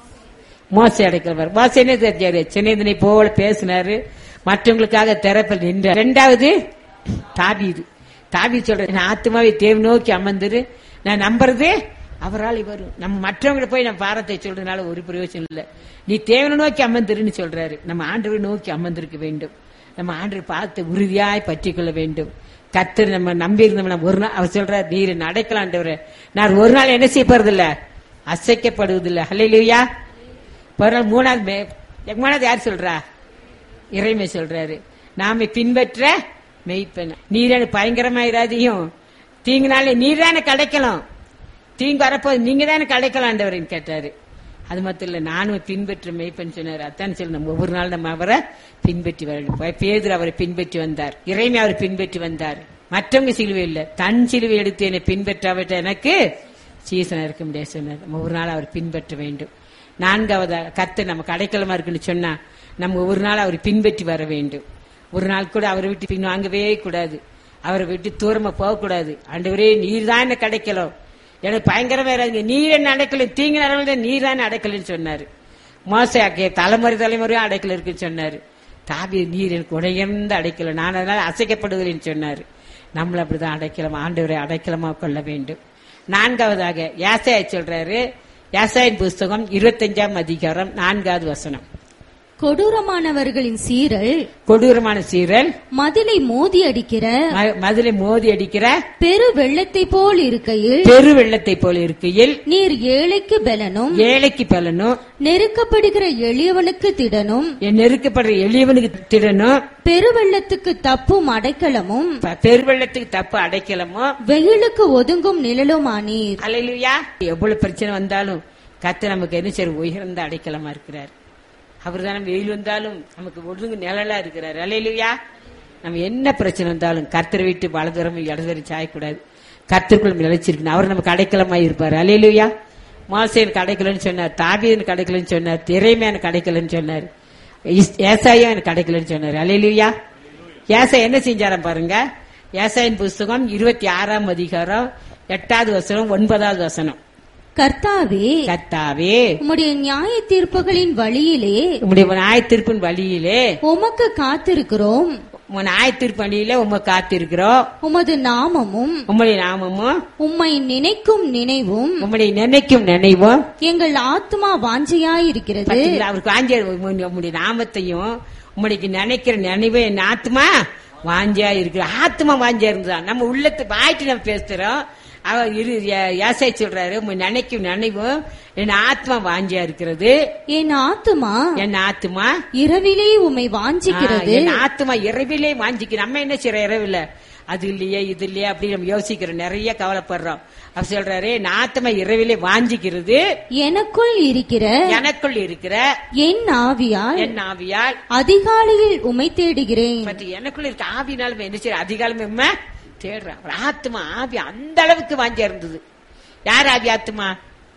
மோசே அடைக்கலம். மோசே என்ன தெரிஞ்சாரு, சின்னதனை போல பேசினாரு, மற்றவங்களுக்காக திறப்பில் நின்றார். இரண்டாவது தாவீது. தாவீது சொல்ற ஆத்மாவை தேவ நோக்கி அமர்ந்துரு, நான் நம்புறது அவரால் வரும். நம்ம மற்றவங்க போய் நம்ம பாரத்தை சொல்றதுனால ஒரு பிரயோஜனம் இல்லை. நீ தேவனை நோக்கி அமர்ந்துருன்னு சொல்றாரு. நம்ம ஆண்டவரை நோக்கி அமர்ந்திருக்க வேண்டும். நம்ம ஆண்டவர் பார்த்து உறுதியாய் பற்றி கொள்ள வேண்டும். கர்த்தர் நம்ம நம்பி இருந்தோம்னா ஒரு நாள் அவர் சொல்றாரு, நீர் நடக்கலாண்டவரை நான் ஒரு நாள் என்ன செய்ய போறதில்ல, அசைக்கப்படுவதில்லை. ஹல்லேலூயா. ஒரு நாள் மூணாவது மூணாவது யார் சொல்றா? இறைமை சொல்றாரு, நாம பின்பற்ற மெய்ப்பெண். நீரான பயங்கரமாயிராதையும் தீங்குனாலே நீர் தானே கிடைக்கலாம், தீங்கு வரப்போது நீங்க தானே கிடைக்கலாண்டவரின்னு கேட்டாரு. அது மட்டும் இல்ல, நானும் பின்பற்ற மெய்ப்பெண் சொன்னாரு. அத்தான் சொல்லி நம்ம ஒவ்வொரு நாள் நம்ம அவரை பின்பற்றி வரணும். பேதுரு அவரை பின்பற்றி வந்தார், இறைமை அவரை பின்பற்றி வந்தார். மற்றவங்க சிலுவை இல்ல, தன் சிலுவை எடுத்து என்னை பின்பற்றாவிட்ட எனக்கு சீசனா இருக்க முடியாது சொன்னார். நம்ம ஒரு நாள் அவர் பின்பற்ற வேண்டும். நான்காவது கர்த்தர் நம்ம அடைக்கலமா இருக்குன்னு சொன்னா நம்ம ஒரு நாள் அவரை பின்பற்றி வர வேண்டும். ஒரு நாள் கூட அவரை விட்டு பின் வாங்கவே கூடாது, அவரை விட்டு தூரமா போகக்கூடாது. ஆண்டவரே நீர் தான் என்ன கிடைக்கலாம், எனக்கு பயங்கரமா இருக்கு, நீர் என்ன அடைக்கல, தீங்கு நடவடிக்கை நீர் தான் அடைக்கலன்னு சொன்னாரு. மோசையாக்கே தலைமுறை தலைமுறையும் அடைக்கல இருக்குன்னு சொன்னாரு. தாவி நீர் எனக்கு உடையர்ந்த அடைக்கல, நான் அதனால அசைக்கப்படுகிறேன்னு சொன்னாரு. நம்மள அப்படிதான் அடைக்கலம், ஆண்டவரை அடைக்கலமா கொள்ள வேண்டும். நான்காவதாக ஏசாயா சொல்றாரு. ஏசாயின் புஸ்தகம் இருபத்தஞ்சாம் அதிகாரம் நான்காவது வசனம். கொடூரமானவர்களின் சீரல், கொடூரமான சீரல் மதிலை மோதி அடிக்கிற மதிலை மோதி அடிக்கிற பெரு வெள்ளத்தை போல் இருக்கையில், பெரு வெள்ளத்தை போல் இருக்கையில் நீர் ஏழைக்கு பலனும் ஏழைக்கு பலனும் நெருக்கப்படுகிற எளியவனுக்கு திடனும் நெருக்கப்படுற எளியவனுக்கு திடனும் பெருவெள்ளத்துக்கு தப்பும் அடைக்கலமும் பெருவெள்ளத்துக்கு தப்பு அடைக்கலமும் வெயிலுக்கு ஒதுங்கும் நிழலுமானீர். அல்லேலூயா. எவ்வளவு பிரச்சனை வந்தாலும் கர்த்தர் நமக்கு என்ன செய்ய உயர்ந்த அடைக்கலமா இருக்கிறார். அவர் தானே வெயில் வந்தாலும் நமக்கு ஒழுங்கு நிழலா இருக்கிறார். அல்லேலூயா. நம்ம என்ன பிரச்சனை வந்தாலும் கர்த்தரை விட்டு வலதுரம் இடதுரை சாயக்கூடாது, கர்த்தருக்குள்ள நிலைச்சிருக்கணும். அவர் நமக்கு அடைக்கலமாய் இருப்பார். அல்லேலூயா. மோசேனுக்கு அடைக்கலன்னு சொன்னார், தாவீதுக்கு அடைக்கலன்னு சொன்னார், திரைமையானுக்கு அடைக்கலன்னு சொன்னார், ஏசாயா எனக்கு அடைக்கலன்னு சொன்னார். அல்லேலூயா. ஏசாயா என்ன செஞ்சாராம் பாருங்க. ஏசாயின் புஸ்தகம் இருபத்தி ஆறாம் அதிகாரம் எட்டாவது வசனம் ஒன்பதாவது வசனம். கர்த்தாவே, கர்த்தாவே, உம்முடைய நியாய தீர்ப்புகளின் வழியிலே உம்முடைய நியாய தீர்ப்பின் வழியிலே உமக்கு காத்திருக்கிறோம். நியாய தீர்ப்பு வழியிலே உமக்கு காத்திருக்கிறோம். உமது நாமமும் உம்முடைய நாமமும் உம்மை நினைக்கும் நினைவும் உம்முடைய நினைக்கும் நினைவும் எங்கள் ஆத்மா வாஞ்சையாயிருக்கிறது. அவருக்கு வாஞ்ச உம்முடைய நாமத்தையும் உம்முடைய நினைக்கிற நினைவு என் ஆத்மா வாஞ்சா இருக்கிற. ஆத்மா வாஞ்சா இருந்துதான் நம்ம உள்ளத்தை வாய்ட்டு நம்ம பேசுறோம். அவர் ஏசாயா சொல்றாரு, நினைக்கும் நினைவு என் ஆத்மா வாஞ்சியா இருக்கிறது. என் ஆத்மா என் ஆத்மா இரவிலே உம்மை வாஞ்சிக்கிறது. என் ஆத்மா இரவிலே வாஞ்சிக்க. நம்ம என்ன செய்யற இரவில அது இல்லையே இது இல்லையே அப்படி நம்ம யோசிக்கிறோம், நிறைய கவலைப்படுறோம். அவர் சொல்றாரு, என் ஆத்மா இரவிலே வாஞ்சிக்கிறது. எனக்குள் இருக்கிற எனக்குள் இருக்கிற என் ஆவியால் என் ஆவியால் அதிகாலையில் உம்மை தேடுகிறேன். எனக்குள்ள இருக்க ஆவினாலும் என்ன செய்யற அதிகாலமே தேடுறான். ஆத்மா ஆவி அந்த அளவுக்கு வாஞ்சி இருந்தது. யார் ஆவி ஆத்மா?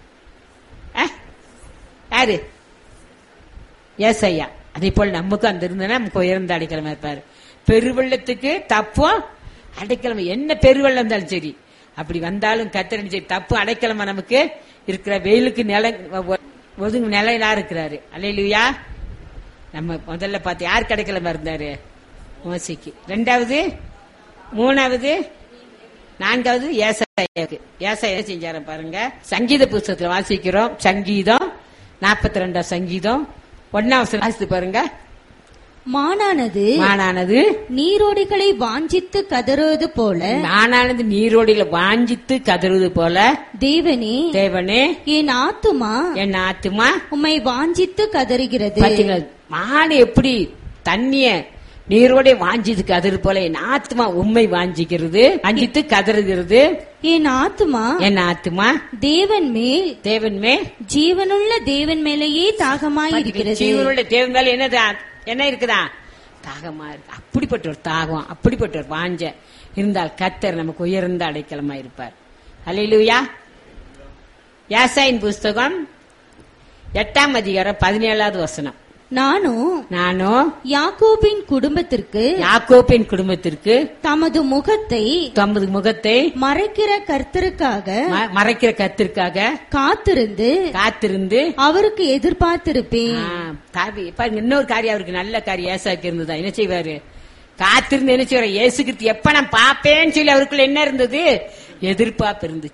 யாரு? ஏசாயா. அதே போல நமக்கு அந்த இருந்தனா நமக்கு உயர்ந்த அடைக்கலமா இருப்பாரு. பெருவெள்ளத்துக்கு தப்பும் அடைக்கலமா, என்ன பெருவெள்ளம் இருந்தாலும் சரி, அப்படி வந்தாலும் கர்த்தர் சரி தப்பு அடைக்கலமா நமக்கு இருக்கிற. வெயிலுக்கு நில ஒதுங்கு நிலையா இருக்கிறாரு. அல்லேலூயா. நம்ம முதல்ல பார்த்து யார் அடைக்கலமா இருந்தாரு? மோசேக்கு. ரெண்டாவது, மூணாவது, நான்காவது ஏசாயாவுக்கு. ஏசாயா செஞ்சார பாருங்க. சங்கீத புஸ்தகத்துல வாசிக்கிறோம். சங்கீதம் நாற்பத்தி ரெண்டாம் சங்கீதம் ஒன்னாம் வாசித்து பாருங்க. மானானது மானானது நீரோடிகளை வாஞ்சித்து கதறுவது போல, மானானது நீரோடிகளை வாஞ்சித்து கதறுவது போல, தேவனே தேவனே என் ஆத்துமா என் ஆத்துமா உம்மை வாஞ்சித்து கதறுகிறது. மான எப்படி தண்ணிய நீரோட வாஞ்சித்து கதறு போல என் ஆத்மா உண்மை வாஞ்சிக்கிறது, வாஞ்சித்து கதறுகிறது. என் ஆத்மா என் ஆத்மா தேவன் மேல் தேவன் மேல் ஜீவனுள்ள தேவன் மேலேயே தாகமாய் இருக்கிறது. ஜீவனுள்ள தேவன் மேல என்ன என்ன இருக்குதா? தாகமா இருக்கு. அப்படிப்பட்ட ஒரு தாகம், அப்படிப்பட்ட ஒரு வாஞ்ச இருந்தால் கர்த்தர் நமக்கு உயர்ந்த அடைக்கலமா இருப்பார். அல்லேலூயா. ஏசாயின் புஸ்தகம் எட்டாம் அதிகாரம் பதினேழாவது வசனம். நானும் நானும் யாக்கோபின் குடும்பத்திற்கு யாக்கோபின் குடும்பத்திற்கு தமது முகத்தை தமது முகத்தை மறைக்கிற கர்த்தருக்காக மறைக்கிற கர்த்தருக்காக காத்திருந்து காத்திருந்து அவருக்கு எதிர்பார்த்திருப்பேன். இன்னொரு காரியம் அவருக்கு நல்ல காரியம் ஏசாக்கு இருந்ததா? என்ன செய்வாரு? காத்திருந்து என்ன செய்வாரு? இயேசு கிறிஸ்து எப்ப நான் பாப்பேன்னு சொல்லி அவருக்குள்ள என்ன இருந்தது? எதிர்பார்ப்பு இருந்துச்சு.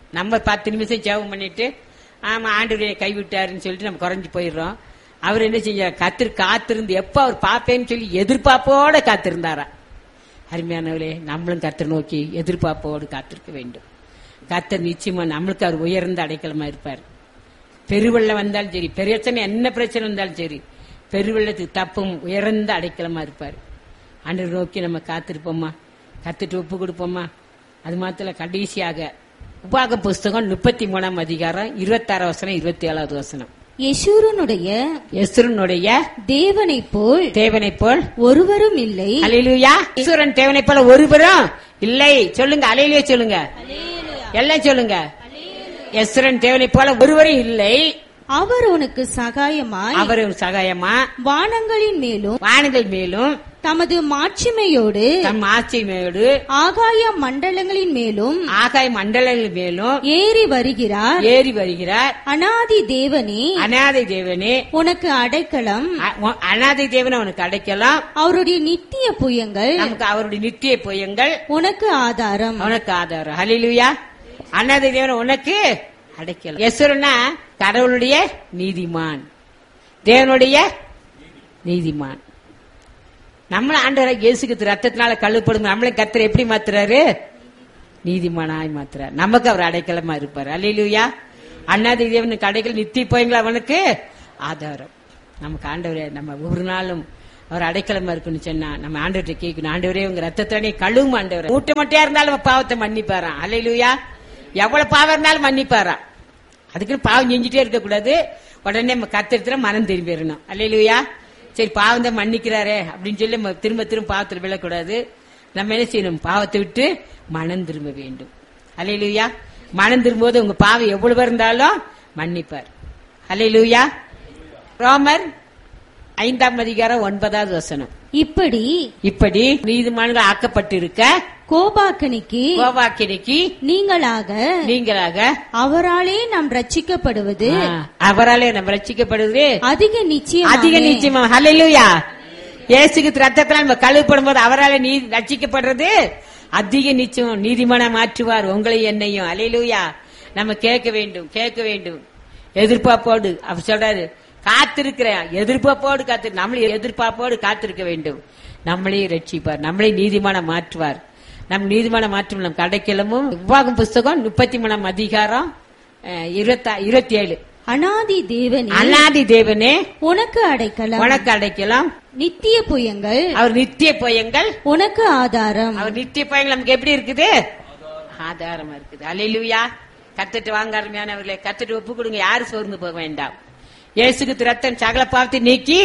நம்ம பத்து நிமிஷம் ஜெபம் பண்ணிட்டு ஆமா ஆண்டவரே கைவிட்டாருன்னு சொல்லிட்டு நம்ம குறைஞ்சு போயிடுறோம். அவர் என்ன செஞ்சார்? கத்திர காத்திருந்து எப்ப அவர் பாப்பேன்னு சொல்லி எதிர்பார்ப்போட காத்திருந்தாரா. அருமையானவர்களே, நம்மளும் கர்த்தர் நோக்கி எதிர்பார்ப்போடு காத்திருக்க வேண்டும். கர்த்தர் நிச்சயமா நம்மளுக்கு அவர் உயர்ந்த அடைக்கலமா இருப்பார். பெருவெள்ளம் வந்தாலும் சரி, பிரச்சனை என்ன பிரச்சனை வந்தாலும் சரி, பெருவெள்ளத்துக்கு தப்பும் உயர்ந்த அடைக்கலமா இருப்பார். ஆண்டவர் நோக்கி நம்ம காத்திருப்போமா, கத்துட்டு ஒப்பு கொடுப்போமா. அது மாத்திரம் கடைசியாக உபாகம் புஸ்தகம் முப்பத்தி மூணாம் அதிகாரம் இருபத்தி ஆறாம் வசனம் இருபத்தி ஏழாவது வசனம். யெஷூரனுடைய யெஷூரனுடைய தேவனை போல் தேவனை போல் ஒருவரும் இல்லை. அல்லேலூயா. யெஷூரன் தேவனை போல ஒருவரும் இல்லை. சொல்லுங்க, அல்லேலூயா சொல்லுங்க, எல்லாம் சொல்லுங்க. யெஷூரன் தேவனை போல ஒருவரும் இல்லை. அவர் உனக்கு சகாயமாய் அவர் சகாயமா வானங்களின் மேலும் வானங்கள் மேலும் தமது மாட்சிமையோடு தம் ஆட்சிமையோடு ஆகாய மண்டலங்களின் மேலும் ஆகாய மண்டலங்கள் மேலும் ஏறி வருகிறார் ஏறி வருகிறார். அநாதி தேவனே அநாதை தேவனே உனக்கு அடைக்கலம். அநாதை தேவனை உனக்கு அடைக்கலாம். அவருடைய நித்திய புயங்கள் நமக்கு அவருடைய நித்திய புயங்கள் உனக்கு ஆதாரம். உனக்கு ஆதாரம். ஹல்லேலூயா. அநாதை தேவனை உனக்கு அடைக்கலாம். யெஷூரனா கடவுளுடைய நீதிமான், தேவனுடைய நீதிமான். நம்மள ஆண்டவராகிய இயேசு கிறிஸ்து ரத்தத்தினால கழுவப்படும் நம்மளை கர்த்தர் எப்படி மாத்துறாரு? நீதிமானாய் மாத்துறாரு. நமக்கு அவர் அடைக்கலமா இருப்பார். அல்லேலூயா. அநாதை தேவனுக்கு அடைக்கலம், நித்திய போயங்களா அவனுக்கு ஆதாரம். நமக்கு ஆண்டவரே நம்ம ஒவ்வொரு நாளும் அவர் அடைக்கலமா இருக்குன்னு சொன்னா நம்ம ஆண்டவர்கிட்ட கேட்கணும். ஆண்டவரே உங்க ரத்தத்தானே கழுவும் ஆண்டவரே. மூட்டை மட்டையா இருந்தாலும் பாவத்தை மன்னிப்பாராம். அல்லேலூயா. எவ்வளவு பாவம் இருந்தாலும் மன்னிப்பாராம். அதுக்குன்னு பாவம் செஞ்சுட்டே இருக்க கூடாது. உடனே நம்ம கத்தெடுத்து மனம் திரும்பிடணும். அல்லேலூயா. சரி, பாவம் தான் மன்னிக்கிறாரே அப்படின்னு சொல்லி திரும்ப திரும்ப பாவத்தில் விழக்கூடாது. நம்ம என்ன செய்யணும்? பாவத்தை விட்டு மனம் திரும்ப வேண்டும். அல்லேலூயா. மனம் திரும்பும்போது உங்க பாவம் எவ்வளவு இருந்தாலும் மன்னிப்பார். அல்லேலூயா. ரோமர் ஐந்தாம் அதிகாரம் ஒன்பதாவது வசனம். இப்படி இப்படி நீதிமான்கள் ஆக்கப்பட்டிருக்க கோபாக்கினிக்கு கோபாக்கினிக்கு நீங்களாக நீங்களாக அவராலே நாம் ரட்சிக்கப்படுவது அவராலே நாம் ரட்சிக்கப்படுவது அதிக நிச்சயம் அதிக நிச்சயமா. ஹல்லேலூயா. இயேசுக்கு ரத்தத்தால் நம்ம கழுவப்படும் போது அவராலே நீ ரட்சிக்கப்படுறது அதிக நிச்சயம். நீதிமான மாற்றுவார் உங்களை என்னையும். அல்லேலூயா. நம்ம கேட்க வேண்டும், கேட்க வேண்டும் எதிர்பார்ப்போடு. அவர் சொல்றாரு, காத்திருக்கிற எதிர்பார்ப்போடு காத்து நம்மளே எதிர்பார்ப்போடு காத்திருக்க வேண்டும். நம்மளே ரட்சிப்பார், நம்மளே நீதிமான மாற்றுவார். நம் நீதிமான மாற்றும் நம் அடைக்கலமும். உபாகம் புஸ்தகம் முப்பத்தி மூணாம் அதிகாரம் இருபத்தி ஏழு. அநாதி தேவனே அநாதி தேவனே உனக்கு அடைக்கலம். உனக்கு அடைக்கலாம். நித்திய புயங்கள் அவர் நித்திய புயங்கள் உனக்கு ஆதாரம். அவர் நித்திய புயங்கள் நமக்கு எப்படி இருக்குது? ஆதாரமா இருக்குது. அல்லேலூயா. கத்துட்டு வாங்க அருமையானவர்களே, கத்துட்டு ஒப்பு கொடுங்க. யாரு சோர்ந்து போக வேண்டாம். இயேசுக்கு ரத்தம் சகல பாவத்தை நீக்கி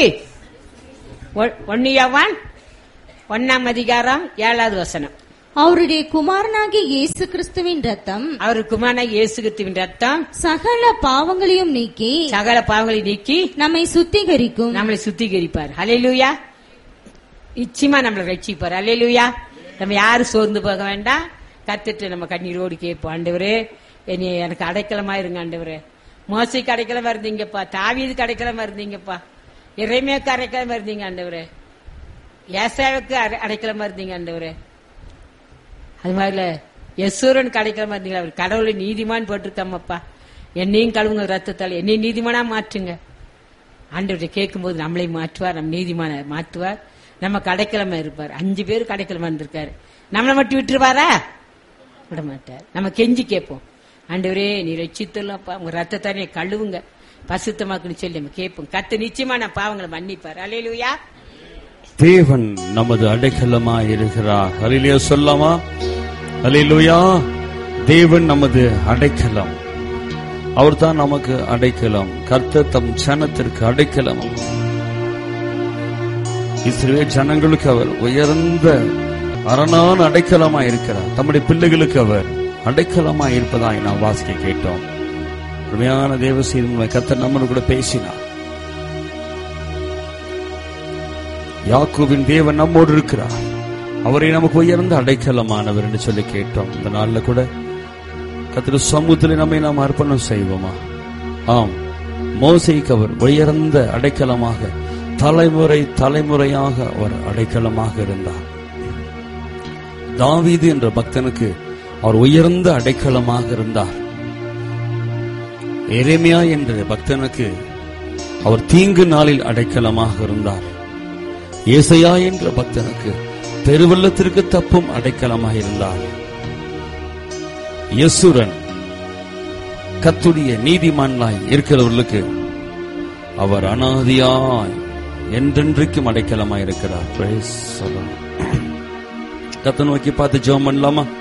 ஒன்னு யோவான் ஒன்னாம் அதிகாரம் ஏழாவது வசனம். அவருடைய குமாரனாகிய இயேசு கிறிஸ்துவின் ரத்தம் அவர் குமாரனாகிய இயேசு கிறிஸ்துவின் ரத்தம் சகல பாவங்களையும் நீக்கி சகல பாவங்களை நீக்கி நம்மை சுத்திகரிக்கும். நம்மளை சுத்திகரிப்பார். அல்லேலூயா. நிச்சயமா நம்மளை ரட்சிப்பார். அல்லேலூயா. நம்ம யாரும் சோர்ந்து போக வேண்டாம். கத்துட்டு நம்ம கண்ணீரோடு கேட்போம். ஆண்டவரே என்னை எனக்கு அடைக்கலமா இருங்க. ஆண்டவரே மோசைக்கு அடைக்கலமா இருந்தீங்கப்பா, தாவீதுக்கு அடைக்கலமா இருந்தீங்கப்பா, இறைமையாக்கு அடைக்கலமா இருந்தீங்க ஆண்டவரே, ஏசாவுக்கு அடைக்கலமா இருந்தீங்க ஆண்டவரே. அது மாதிரில யெஷூரனுக்கு அடைக்கலமா இருந்தீங்களா? அவர் கடவுளை நீதிமான் போட்டிருக்காமப்பா, என்னையும் கழுவுங்க ரத்தத்தால், என்னையும் நீதிமானா மாற்றுங்க. ஆண்டவரை கேட்கும் போது நம்மளை மாற்றுவார், நம்ம நீதிமான மாற்றுவார், நம்ம கடைக்கிழமை இருப்பார். அஞ்சு பேர் கடைக்கிழமை இருந்திருக்காரு, நம்மளை மட்டும் விட்டுருவாரா? விட மாட்டார். நம்ம கெஞ்சி கேட்போம், ஆண்டவரே நீ ரட்சித்துள்ளப்பா, உங்க ரத்தத்தானே கழுவுங்க, பசுத்தமாக்குன்னு சொல்லி நம்ம கேட்போம். கத்து நிச்சயமான பாவங்களை மன்னிப்பார். அல்லேலூயா. தேவன் நமது அடைக்கலமா இருக்கிறார். அல்லேலூயா சொல்லாமா? அல்லேலூயா. தேவன் நமது அடைக்கலம், அவர் தான் நமக்கு அடைக்கலம். கர்த்தர் தம் ஜனத்திற்கு அடைக்கலம். இஸ்ரவேல் ஜனங்களுக்கு அவர் உயர்ந்த அரணான அடைக்கலமா இருக்கிறார். தம்முடைய பிள்ளைகளுக்கு அவர் அடைக்கலமா இருப்பதாய் நாம் வாசிக்க கேட்டோம். உண்மையான தேவ செய்தி கர்த்தர் நம்மோடு கூட பேசினார். யாக்கோபின் தேவன் நம்மோடு இருக்கிறார், அவரை நமக்கு உயர்ந்த அடைக்கலமானவர் என்று சொல்லி கேட்டோம். இந்த நாள்ல கூட கர்த்தர் சமூகத்தில் நம்மை நாம் அர்ப்பணம் செய்வோமா? ஆம், மோசேக்கு அவர் உயர்ந்த அடைக்கலமாக, தலைமுறை தலைமுறையாக அவர் அடைக்கலமாக இருந்தார். தாவீது என்ற பக்தனுக்கு அவர் உயர்ந்த அடைக்கலமாக இருந்தார். எரேமியா என்ற பக்தனுக்கு அவர் தீங்கு நாளில் அடைக்கலமாக இருந்தார். ஏசாயா என்ற பக்தனுக்கு பெருவெள்ளத்திற்கு தப்பும் அடைக்கலமாக இருந்தார். யெசுரன் கர்த்தருடைய நீதிமான்களாய் இருக்கிறவர்களுக்கு அவர் அனாதியாய் என்றென்றைக்கும் அடைக்கலமாய் இருக்கிறார். கர்த்தரை நோக்கி பார்த்து ஜெபம் பண்ணலாமா?